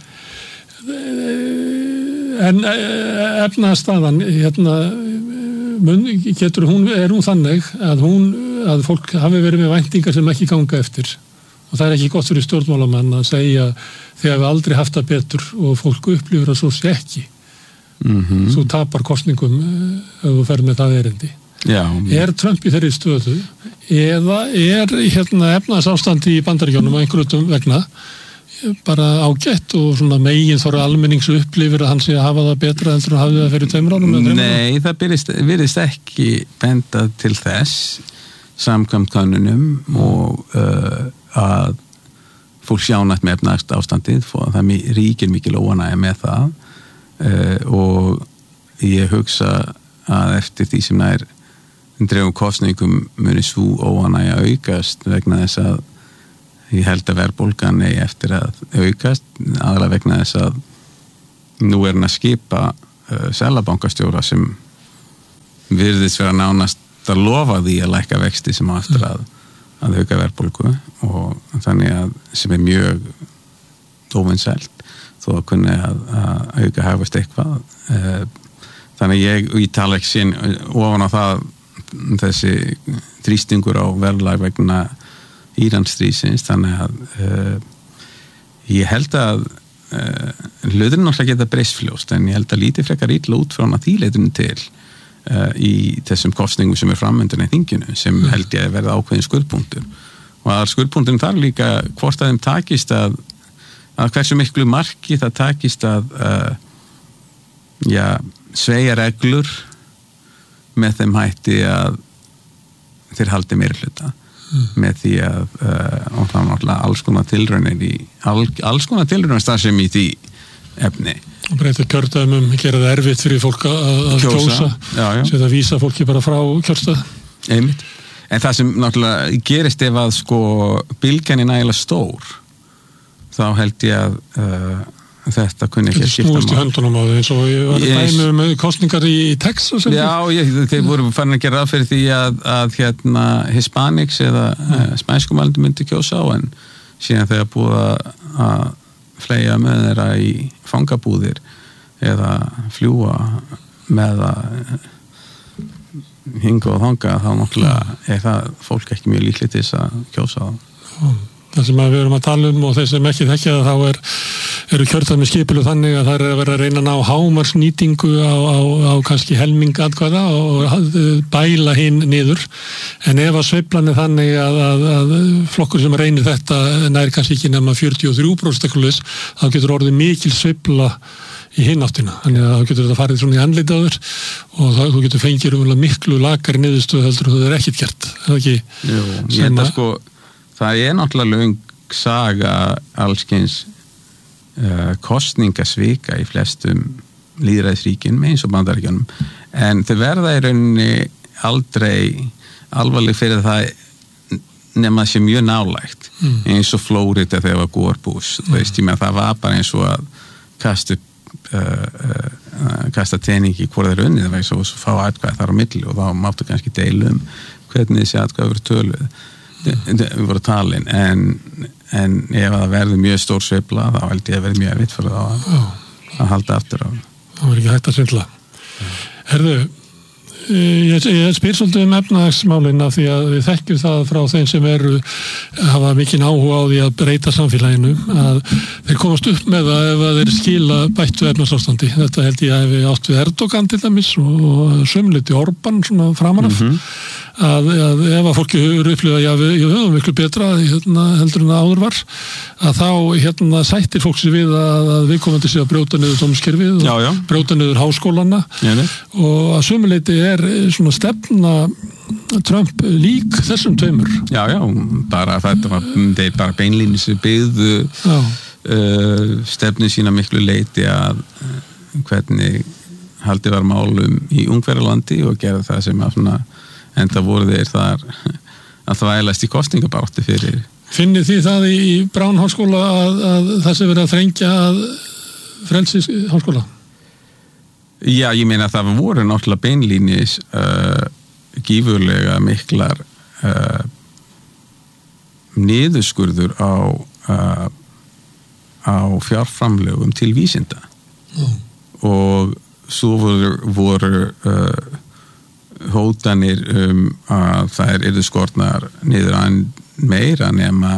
En efnaðarstaðan, hérna, getur hún, er hún þannig að hún, að fólk hafi verið með væntingar sem ekki ganga eftir og það er ekki gott fyrir stjórnmálamenn að segja þegar við aldrei haft það betur og fólk upplifur að svo sé ekki. Mm-hmm. Þú tapar kosningum ef þú fer með það erindi. Já. Er Trump í þeirri stöðu eða er hérna efnahagsástandi í Bandaríkjunum á einhverjum vegna bara ágætt og svona megin þóra almennings upplifir að hann sé að hafa það betra heldur að hafa það fyrir tveimur árum? Nei, það byrjist, virðist ekki benda til þess samkvæmt könnunum og uh, að fólk sjánætt með efnahagst ástandið og það ríkir mikil óánægja með það uh, og ég hugsa að eftir því sem nær dreifum kostningum muni svo óánægja aukast vegna þess að ég held að verðbólgan eigi eftir að aukast, aðalega vegna þess að nú er hann að skipa uh, seðlabankastjóra sem virðist vera nánast að lofa því að lækka vexti sem á eftir að, að auka verðbólgu og þannig að sem er mjög óvinsælt þó að kunni að, að auka hagvöxt eitthvað. Uh, þannig ég, ég tala ekki sín ofan á það þessi þrýstingur á verðlag vegna Íransstríðsins, þannig að uh, ég held að uh, hluturinn náttúrulega geta breyst fljóst, en ég held að lítið frekar illa út frá því leitunum til uh, í þessum kostningum sem er framöndan í þinginu, sem held ég að verða ákveðin skurðpunktur og að skurðpunkturinn þar líka hvort að þeim takist að, að hversu miklu marki það takist að uh, já, sveigja reglur með þeim hætti að þeir haldi meiri hluta mm. með því að uh, og það er náttúrulega alls konar tilraunir í all, alls konar tilraunir starfsemi í því efni. Og breyta kjördæmum, gera það erfitt fyrir fólk að, að kjósa, setja að vísa fólki bara frá kjörstað. Einmitt. En það sem náttúrulega gerist ef að sko bylgjan er nægilega stór, þá held ég að uh, þetta kunni ekki að skipta snúist í höndunum á þau eins og ég var að dæmi um kostningar í Texas. Já, ég, þeir voru farin að gera fyrir því að, að hérna Hispanics eða mm. uh, spænskumælandi myndi kjósa á, en síðan þegar búið að fleia með þeirra í fangabúðir eða fljúa með að hinga og þanga, þá náttúrulega er það fólk ekki mjög líklegt til þess að kjósa á. Mm. Það sem við erum að tala um og þeir sem ekki þekkja það, þá er, eru kjördæmi skipilu þannig að það er að vera að reyna að ná hámarsnýtingu á, á, á kannski helming atkvæða og bæla hinn niður. En ef að sveiflan er þannig að, að, að flokkur sem reynir þetta nær kannski ekki nema fjörutíu og þrjú prósent, þá getur orðið mikil sveifla í hinn áttina. Þannig að þá getur þetta farið svona í andliti á þér og þá þú getur fengið umlega miklu lakari niðurstöðu heldur og það er ekkert gert. Það er ekki Jú, ég enda sko það er náttúrulega löng saga allskyns uh, kostningasvika í flestum lýðræðisríkjum eins og Bandaríkjunum, en þau verða í rauninni aldrei alvarleg fyrir það nema það sé mjög nálægt mm. eins og Flórida þegar var Gore Bush mm. veist, ég með það var bara eins og að kasta uh, uh, kasta teningi í hvort þeir unnið, það var eins og að fá atkvæð þar á milli og þá máttu kannski deilum hvernig þessi atkvæð voru töluð við vorum talin, en, en ef það verður mjög stór sveifla þá held ég að verður mjög erfitt fyrir það að, að halda aftur á. Það verður ekki hægt að svindla. Herðu, ég, ég spyr svolítið um efnahagsmálin af því að við þekkjum það frá þeim sem eru hafa mikinn áhuga á því að breyta samfélaginu, að þeir komast upp með það ef að þeir skila bættu efnahagsástandi. Þetta held ég að við átt við Erdogan til dæmis og sömliti Orbán svona framan af. Mm-hmm. Að, að ef að fólki eru upplifað já, við, við höfum miklu betra hérna, heldur en að áður var, að þá hérna, sættir fólk sér við að, að við komandi sér að brjóta niður dómskerfið og brjóta niður háskólana Jæli. Og að sömuleyti er svona stefna Trump lík þessum tveimur. Já, já, bara þetta var þeir bara beinlínis byggðu uh, stefni sína miklu leyti að uh, hvernig haldið var málum í Ungverjalandi og gera það sem að svona en það voru þeir þar að þvælast í kosningabaráttu fyrir. Finnið þið það í Brown háskóla að, að það sé verið að þrengja að frelsis háskóla? Já, ég meina að það voru náttúrulega beinlínis uh, gífurlega miklar uh, niðurskurður á uh, á fjárframlögum til vísinda mm. og svo voru, voru uh, hótanir um að þær yrðu skortnar niður að meira nema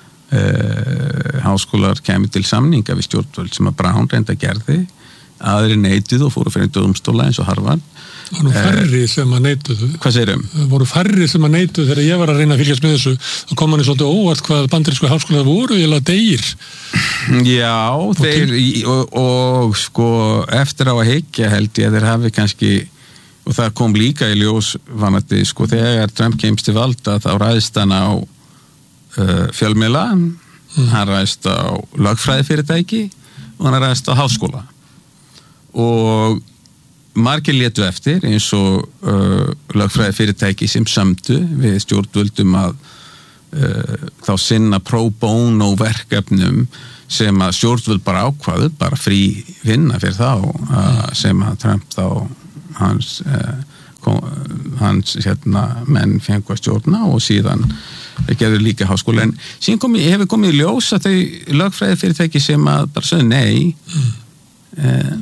uh, háskólar kemur til samninga við stjórnvöld sem að Brown reynda gerði, aðri neituð og fóru fyrir dómstóla eins og Harvard. Það voru færri sem að neituðu. Hvað segirðu? Það voru færri sem að neituðu þegar ég var að reyna að fylgjast með þessu og kom manni svolítið óvart hvað bandarísku háskólar voru eða degir. Já, og þeir og, og sko eftir á að hyggja held ég að þeir hafi kannski og það kom líka í ljós vanandi, sko, þegar Trump kemst til valda þá ræðist hann á uh, fjölmiðla, mm. hann ræðist á lögfræðifyrirtæki og hann ræðist á háskóla og margir létu eftir eins og uh, lögfræði fyrirtæki sem sömdu við stjórnvöldum að uh, þá sinna pro bono verkefnum sem að stjórnvöld bara ákvaðu, bara frí vinna fyrir þá uh, sem að Trump þá hans, uh, kom, hans hérna, menn fengu að stjórna og síðan gerðu líka háskóla en síðan komi, hefur komið í ljós að þau lögfræði fyrirtæki sem að bara sögðu nei mm. um,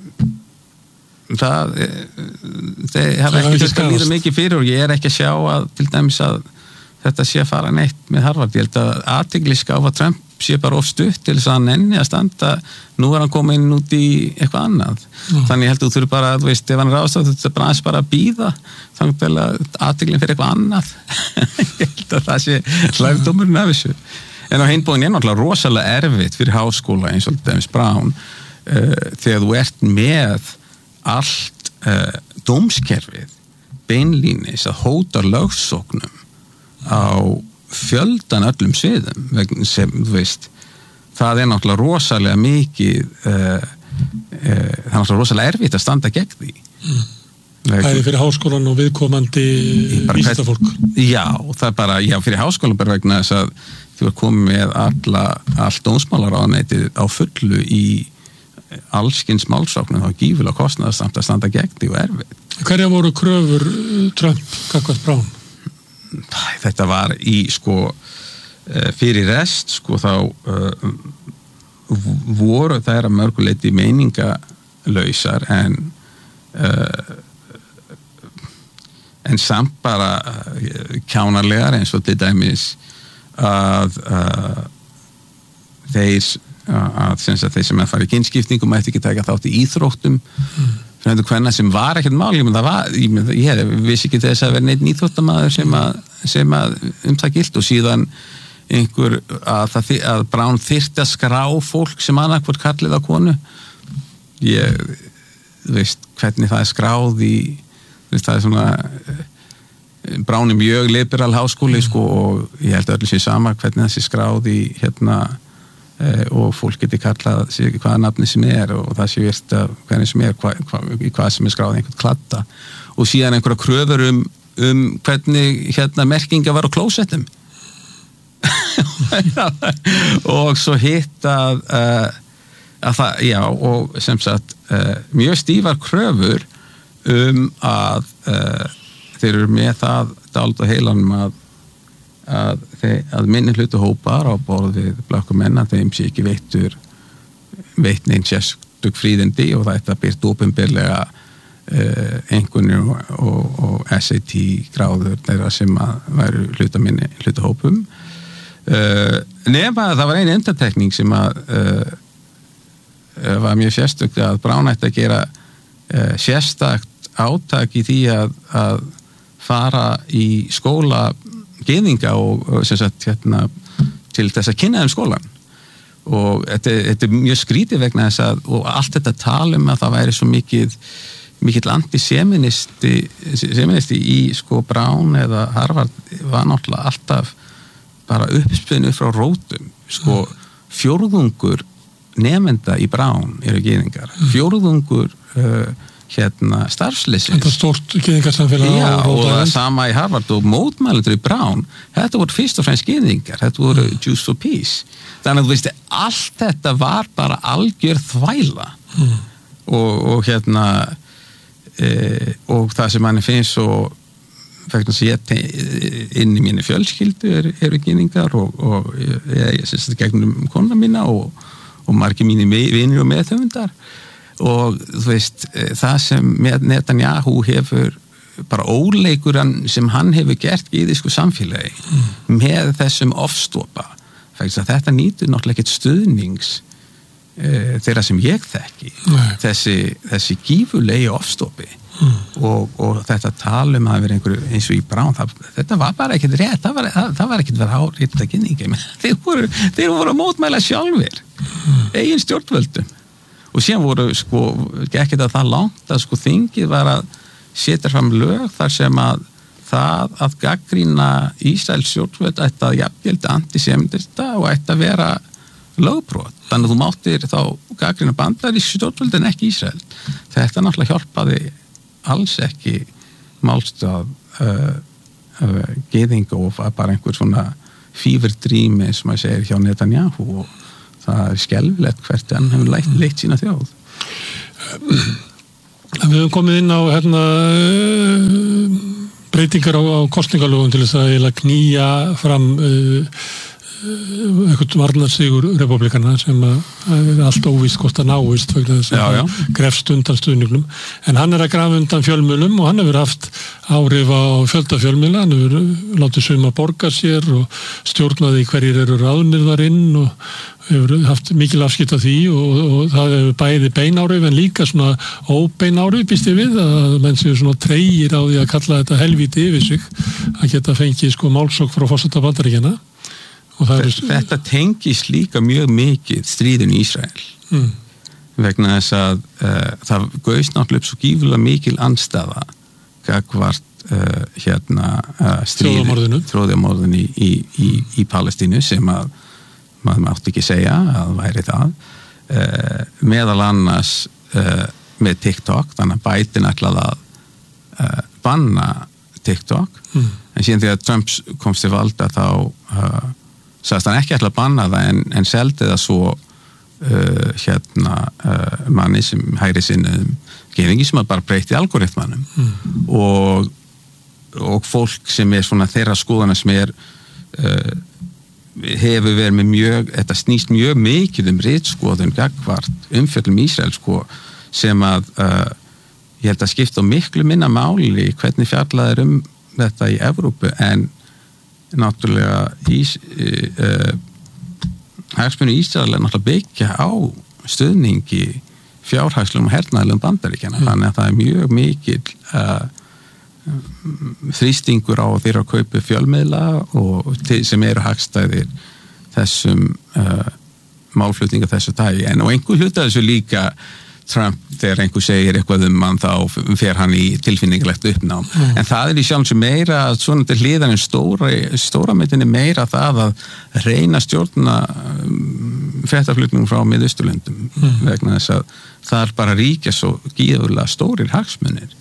það þeir hafa ekki þurft að líða mikið fyrir og ég er ekki að sjá að til dæmis að þetta sé að fara neitt með Harvard ég held að athygli skáfa Trump sé bara of stutt til þess að hann nenni að standa nú er hann komið inn út í eitthvað annað mm. þannig ég held að þú þurfi bara, þú veist ef hann er ástæð þetta er bara aðeins bara að bíða þannig til að athyglin fyrir eitthvað annað ég held að það sé lærdómurinn af þessu en á hinn bóin er náttúrulega rosalega erfitt fyrir háskóla eins og Dennis Brown uh, þegar þú ert með allt uh, dómskerfið beinlínis að hóta lögsóknum á fjöldan öllum sviðum vegna sem, þú veist það er náttúrulega rosalega mikið uh, uh, það er náttúrulega rosalega erfitt að standa gegn því mm. Bæði fyrir háskólan og viðkomandi vísindafólk Já, það er bara, já, fyrir háskólan bara vegna þess að þú er komið með alla, allt dómsmálaráðuneytið á fullu í allskins málsóknum þá gífulega kostnaðarsamt að standa gegn því og erfið. Hverja voru kröfur Trump gagnvart Brown? Þetta var í sko fyrir rest sko þá uh, voru það að mörguleiti meiningalausar en uh, en samt bara kjánarlegar eins og til dæmis að uh, þeir að, að þeir sem að fara í kynskiptingum mætti ekki taka þátt í íþróttum mm. fyrir hvernig sem var ekkert mál ég, var, ég, ég vissi ekki þess að vera neitt íþróttamaður sem að, sem að um það gilt og síðan einhver að, það, að Brown þyrfti að skrá fólk sem annarkvort kallið á konu ég veist hvernig það er skráð í veist, það er svona Brown er mjög liberal háskóli sko, og ég held að öllu sé sama hvernig það sé skráð í hérna og fólk geti kallað sig hvaða nafni sem er og það sé virt að hvernig sem er hva, hva, hvað sem er skráð einhvern kladda og síðan einhverja kröfur um, um hvernig hérna merkinga var á klósettum og svo hitt að, uh, að það, já og sem sagt uh, mjög stífar kröfur um að uh, þeir eru með það dáld og heilanum að að, að minni hlutu hópar á borð við blökkum menn að þeim sé ekki veittur veitt neinn sérstök fríðindi og þetta byrt opinberlega uh, einhvernir og, og, og S A T gráður þeirra sem að væru hluta minni hlutu hópum uh, nema að það var einn undantekning sem að uh, var mjög sérstök að Brown ætti að gera uh, sérstakt átak í því að, að fara í skóla geðinga og, og sem sagt hérna til þess að kynna þeim skólan og þetta, þetta er mjög skrítið vegna þess að og allt þetta talum að það væri svo mikið mikill antiseministi seministi í sko Brown eða Harvard var náttúrulega alltaf bara uppspinnu frá rótum sko fjórðungur nemenda í Brown eru geðingar fjórðungur uh, hérna starfsleysins. Þetta er stórt gyðingarsamfélag. Já, og það er sama í Harvard og mótmælendur í Brown. Þetta voru fyrst og fremst gyðingar. Þetta voru mm. Jews for Peace. Þannig að þú veist, allt þetta var bara algjör þvæla. Mm. Og, og hérna e, og það sem manni finnst svo fægt að sé inn í mínu fjölskyldu eru er gyðingar og, og ég, ég syns þetta gegnum kona mína og, og margir mínir vinir og meðhöfundar og þú veist, það sem með Netanyahu hefur bara óleikuran sem hann hefur gert í þýsku samfélagi mm. með þessum ofstopa að þetta nýtur náttúrulega ekkert stuðnings e, þeirra sem ég þekki þessi, þessi gífulegi ofstopi mm. og, og þetta talum að vera einhverju eins og í Brown það, þetta var bara ekkert rétt það var, það, það var ekkert verið hárið að kynninga þeir voru, þeir voru að mótmæla sjálfur mm. eigin stjórnvöldum og síðan voru sko ekki það það langt að sko þingið var að setja fram lög þar sem að það að gaggrýna Ísraels stjórnvöld ætti að jafngilda antisemitista og ætti að vera lögbrot, þannig að þú máttir þá gagnrýna bandarísk stjórnvöld en ekki Ísrael. Þetta náttúrulega hjálpaði alls ekki málstað uh, uh, geðing og bara einhver svona fíverdrými sem maður segir hjá Netanyahu og það er skelfilegt hvert hann hefur leitt, leitt sína þjóð. Við höfum komið inn á hérna, breytingar á, á kosningalögum til þess að eiginlega knýja fram uh, eitthvað varnarsigur republikana sem að er allt óvíst hvort að náist vegna þess að grefst undan stuðningnum en hann er að grafa undan fjölmiðlum og hann hefur haft áhrif á fjölda fjölmiðla, hann hefur látið suma borga sér og stjórnaði hverjir eru ráðnir þar inn og hefur haft mikil afskipt af því og, og það hefur bæði beináhrif en líka svona óbeináhrif býst ég við að menn séu svona treyir á því að kalla þetta helvíti yfir sig að geta fengið sko málsókn frá forseta Bandaríkjanna. Er... Þetta tengist líka mjög mikið stríðin í Ísrael mm. vegna þess að uh, það gauðst náttúrulega upp svo gífulega mikil andstaða gagvart uh, hérna uh, stríði tróðamorðinu í, í, í, í Palestínu sem að maður mátti ekki segja að væri það uh, meðal annars uh, með TikTok, þannig að Biden ætlaði að uh, banna TikTok mm. en síðan þegar Trump komst til valda þá uh, sagðist hann ekki ætla að banna það en, en seldi það svo uh, hérna uh, manni sem hægri sinnum gefingi sem að bara breyti algoritmanum mm. og, og fólk sem er svona þeirra skoðana sem er uh, hefur verið með mjög, þetta snýst mjög mikið um ritskoðun gagvart umfjöllum Ísrael sko sem að uh, ég held að skipta miklu minna máli hvernig fjallað er um þetta í Evrópu en náttúrulega ís, uh, hagsmunni Ísrael er náttúrulega byggja á stuðningi fjárhagslegum og hernaðlegum Bandaríkjanna mm. þannig að það er mjög mikil uh, þrýstingur á þeirra að kaupa fjölmiðla og til, sem eru hagstæðir þessum uh, málflutninga þessu tagi en og einhver hluta þessu líka Trump þegar einhver segir eitthvað um hann þá fer hann í tilfinningalegt uppnám mm. en það er í sjálf sem meira svona til hliðan en stóra, stóra myndinni meira það að reyna stjórna um, fréttaflutningum frá Miðausturlöndum mm. vegna þess að það er bara ríkja svo gífurlega stórir hagsmunir.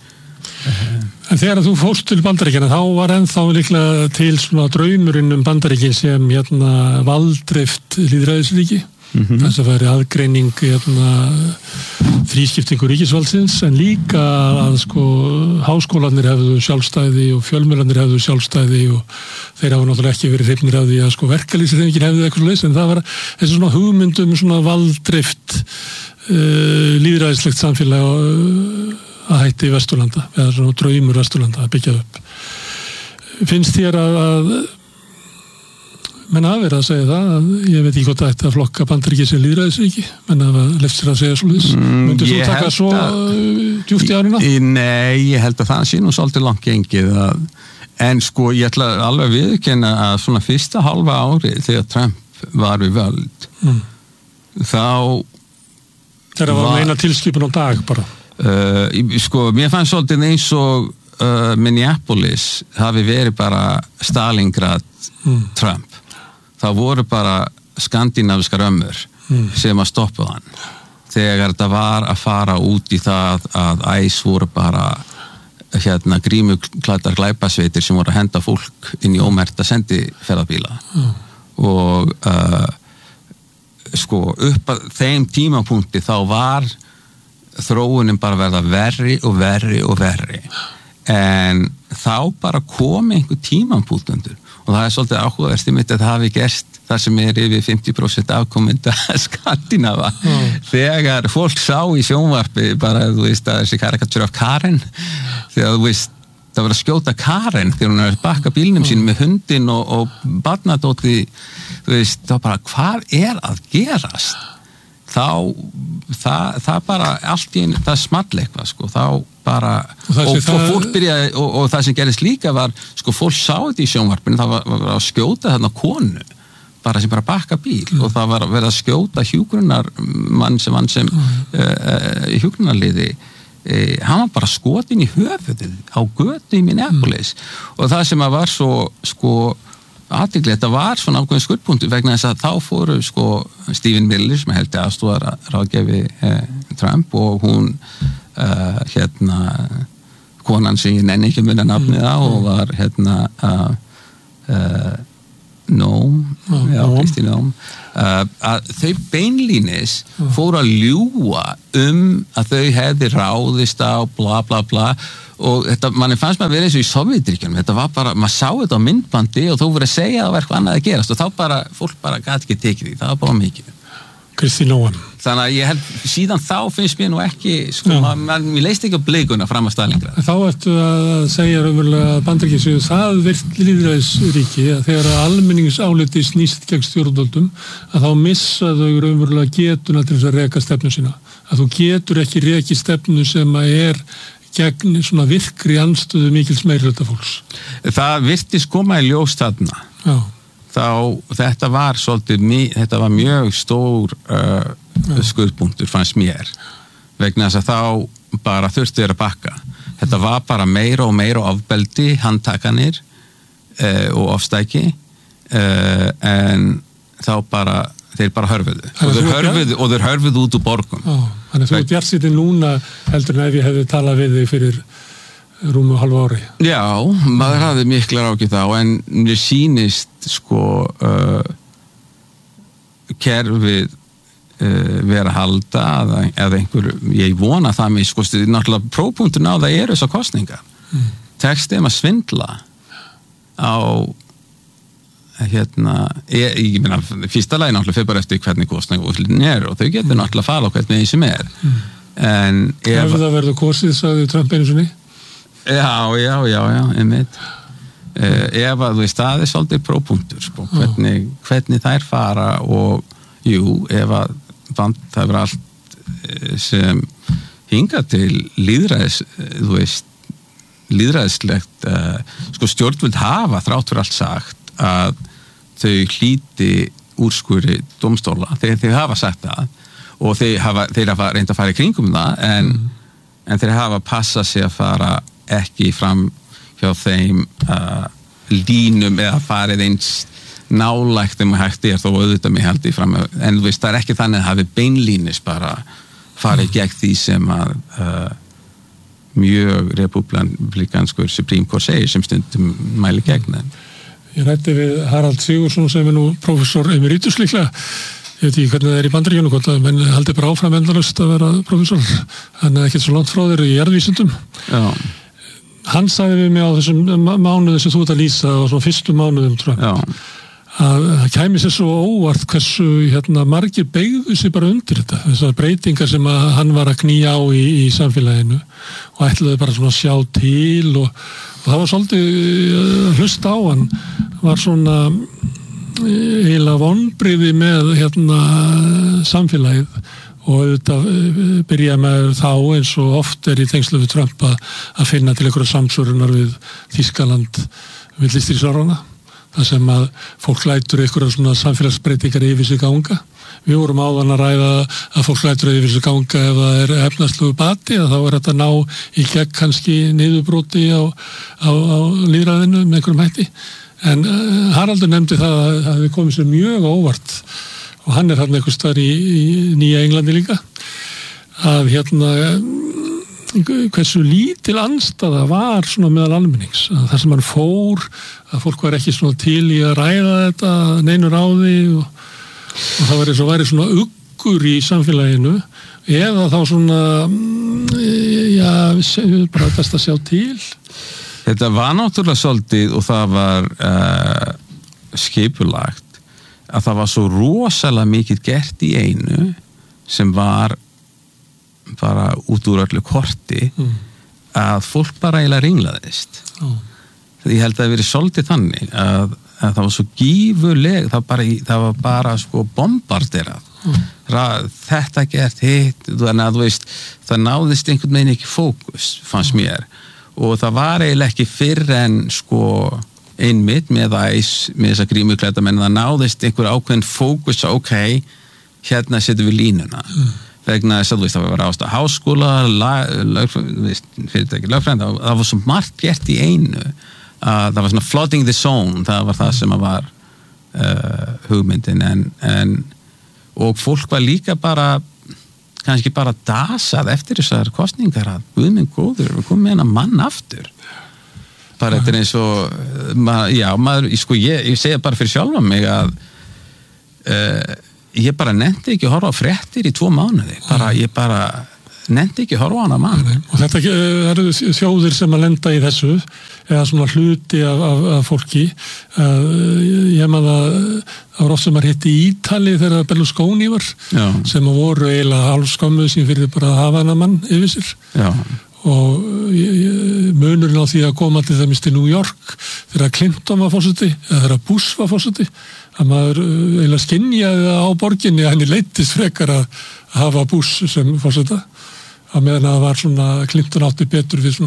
En þegar þú fórst til Bandaríkjanna þá var ennþá líklega til svona draumurinn um Bandaríkin sem hérna valdreift lýðræðisríki mm-hmm. þess að væri aðgreining hérna, þrískiptingu ríkisvaldsins en líka að sko háskólarnir hefðu sjálfstæði og fjölmiðlarnir hefðu sjálfstæði og þeir hafa náttúrulega ekki verið hrifnir af því að sko verkalýðshreyfingin hefðu eitthvað leys en það var þessi svona hugmyndum svona valdreift uh, lýðræðislegt samfélag uh, að hætti Vesturlanda eða svona draumur Vesturlanda að byggja upp. Finnst þér að, að menn hafa verið að segja það að ég veit ekki hvort það ætti að flokka Bandaríkið sem lýðræðisríki menn hafa left sér að segja svolítið mm, myndir þú taka svo djúpt í árina? Nei, ég held að það sé nú svolítið langt gengið að, en sko ég ætla alveg að viðurkenna að svona fyrsta halva ári þegar Trump var við völd mm. þá þegar var meina tilskipun á dag bara uh, sko mér fannst svolítið eins og uh, Minneapolis hafi verið bara Stalingrad mm. Trump það voru bara skandinaviskar ömmur mm. sem að stoppa hann þegar þetta var að fara út í það að æs voru bara hérna grímuklæddar glæpasveitir sem voru að henda fólk inn í ómerkta sendiferðabíla mm. og uh, sko upp að þeim tímapunkti þá var þróunin bara verða verri og verri og verri en þá bara kom einhver tímapunktur og það er svolítið áhugaverst í mitt að það hafi gerst það sem er yfir fimmtíu prósent afkominda Skandinava mm. þegar fólk sá í sjónvarpi bara, þú veist, að þessi karikatúr af Karen þegar, þú veist, það var að skjóta Karen þegar hún er að bakka bílnum mm. sínum með hundin og, og barnadóti þú veist, þá bara, hvað er að gerast? Þá, það, það bara allt í einu, það small eitthvað, sko, þá bara, og, og, og fólk byrjaði, og, og það sem gerist líka var, sko, fólk sá þetta í sjónvarpinu, það var, var að skjóta þarna konu, bara sem bara bakka bíl, mm. og það var að vera að skjóta hjúgrunarmann sem hann sem mm. uh, hjúgrunarliði, uh, hann var bara skotin í höfuðið á götu í Minneapolis, mm. og það sem að var svo, sko, athygli, þetta var svona ákveðin skurðpunktur vegna þess að þá fóru sko Stephen Miller sem held að aðstoðar ráðgjafi eh, Trump og hún uh, hérna konan sem ég nenni ekki munna nafnið á og var hérna uh, uh, Nóm, Já, já, Nóm. Kristi Nóm uh, að þau beinlínis fóru að ljúga um að þau hefði ráðist á bla bla bla og þetta, manni fannst maður verið eins og í Sovjetríkjunum, þetta var bara, maður sá þetta á myndbandi og þú voru að segja að það var eitthvað annað að gerast og þá bara, fólk bara gæti ekki tekið því, það var bara mikið. Kristi Nóam. Þannig að ég held, síðan þá finnst mér nú ekki, sko, maður, maður, mér leist ekki á blikuna fram að staðlengra. Þá ertu að segja raunverulega að Bandaríkin séu það virt lýðræðisríki að þegar almenningsáliti snýst gegn stjórnvöldum að þá missa þau raunverulega getuna til þess að reka stefnu sína. Að þú getur ekki reki stefnu sem að er gegn svona virkri andstöðu mikils meirihluta fólks. Það virtist koma í ljós þarna. Já. Þá, þetta var svolítið, þetta var mjög stór uh, skurðpunktur fannst mér vegna þess að þá bara þurftu þeir að bakka. Þetta var bara meira og meira ofbeldi, handtakanir uh, og ofstæki uh, en þá bara þeir bara hörfuðu og þeir hörfuðu, og þeir hörfuðu út úr borgum. Já, þannig að þú ert bjartsýnn núna heldur en ef ég hefði talað við þig fyrir rúmu halva ári. Já, maður hafði miklar ákveð þá en mér sýnist sko uh, kerfið uh, vera að halda eða, eða einhver, ég vona það mér sko, náttúrulega prófpunktun á það eru þessar kostningar. Mm. Tekst þeim að svindla á hérna, ég, ég meina fyrsta lagi náttúrulega fyrir bara eftir hvernig kostningaúrslitin er og þau getur náttúrulega að fara á hvernig þeim sem er. Mm. En ef, ef það verður kosið, sagði Trump einu sinni? Já, já, já, já, einmitt. Uh, ef að þú veist, það er svolítið prófpunktur, sko, hvernig, hvernig þær fara og, jú, ef að band, það er allt sem hinga til líðræðis, þú veist, líðræðislegt, uh, sko, stjórnvöld hafa þrátt fyrir allt sagt að þau hlíti úrskurði dómstóla, þeir, þeir hafa sagt það og þeir hafa, þeir hafa reynd að fara í kringum það, en, mm. en þeir hafa passað sig að fara ekki fram hjá þeim uh, línum eða farið eins nálægt þeim að hægt er þó auðvitað mig held í fram en þú veist það er ekki þannig að hafi beinlínis bara farið gegn því sem að uh, mjög republikanskur Supreme Court segir sem stundum mæli gegn þeim. Ég rætti við Harald Sigurðsson sem er nú prófessor emeritus líklega, ég veit ekki hvernig það er í Bandaríkjunum menn haldi bara áfram endalaust að vera prófessor, hann er ekkert svo langt frá þér í jarðvísindum. Já. Hann sagði við mig á þessum mánuði sem þú ert að lýsa og svona fyrstu mánuðum Trump Já. Að það kæmi sér svo óvart hversu hérna, margir beigðu sér bara undir þetta, þessar breytingar sem að hann var að knýja á í, í samfélaginu og ætlaði bara svona að sjá til og, og það var svolítið hlust á hann var svona eiginlega vonbrigði með hérna, samfélagið og auðvitað byrja með þá eins og oft er í tengslu við Trump að, að finna til einhverja samsvörunar við Þýskaland við listrísárana, þar sem að fólk lætur einhverja svona samfélagsbreytingar yfir sig ganga. Við vorum áðan að ræða að fólk lætur yfir sig ganga ef það er efnahagslegu bati, að þá er þetta ná í gegn kannski niðurbróti á, á, á lýðræðinu með einhverjum hætti. En uh, Haraldur nefndi það að það hefði komið sér mjög óvart og hann er hann einhvers staðar í, í Nýja Englandi líka að hérna hversu lítil andstaða var svona meðal almennings að þar sem hann fór að fólk var ekki svona til í að ræða þetta neinu ráði og, og það var eins og væri svona uggur í samfélaginu eða þá svona já, bara best að sjá til. Þetta var náttúrulega svolítið og það var uh, skipulagt að það var svo rosalega mikið gert í einu sem var bara út úr öllu korti mm. að fólk bara eiginlega ringlaðist. Oh. Ég held að það verið svolítið þannig að, að það var svo gífurleg, það, bara, það var bara sko bombarderað. Mm. Þetta gert hitt, þannig að þú veist, það náðist einhvern veginn ekki fókus, fannst mm. mér. Og það var eiginlega ekki fyrr en sko einmitt með æs, með þessa grímuklædda menn það náðist einhver ákveðin fókus að ok, hérna setjum við línuna mm. vegna þess að þú veist það var ást að háskóla lag, lög, veist, fyrirtæki lögfræðin, það, það var svo margt gert í einu að það var svona flooding the zone, það var það sem að var uh, hugmyndin en, en og fólk var líka bara kannski bara dasað eftir þessar kostningar að Guð minn góður, við komum með hennar mann aftur bara þetta er eins og mað, já, maður, sko, ég, ég segja bara fyrir sjálfa mig að uh, ég bara nefndi ekki að horfa á fréttir í tvo mánuði, bara, ég bara nefndi ekki að horfa á hana mann. Og þetta eru þjóðir sem að lenda í þessu eða svona hluti af, af, af fólki uh, ég maður að það var oft sem að hitti í Ítali þegar Berlusconi var Já. Sem að voru eiginlega hálfskömmuð sem fyrir bara að hafa hana mann yfir sér Já. Og ég, munurinn á því að koma til þeimist til New York þegar Clinton var fórseti eða þegar Bush var fórseti að maður eiginlega skynjaði á borginni að henni leittist frekar að hafa Bush sem fórseta að meðan að það var svona Clinton átti betur við svona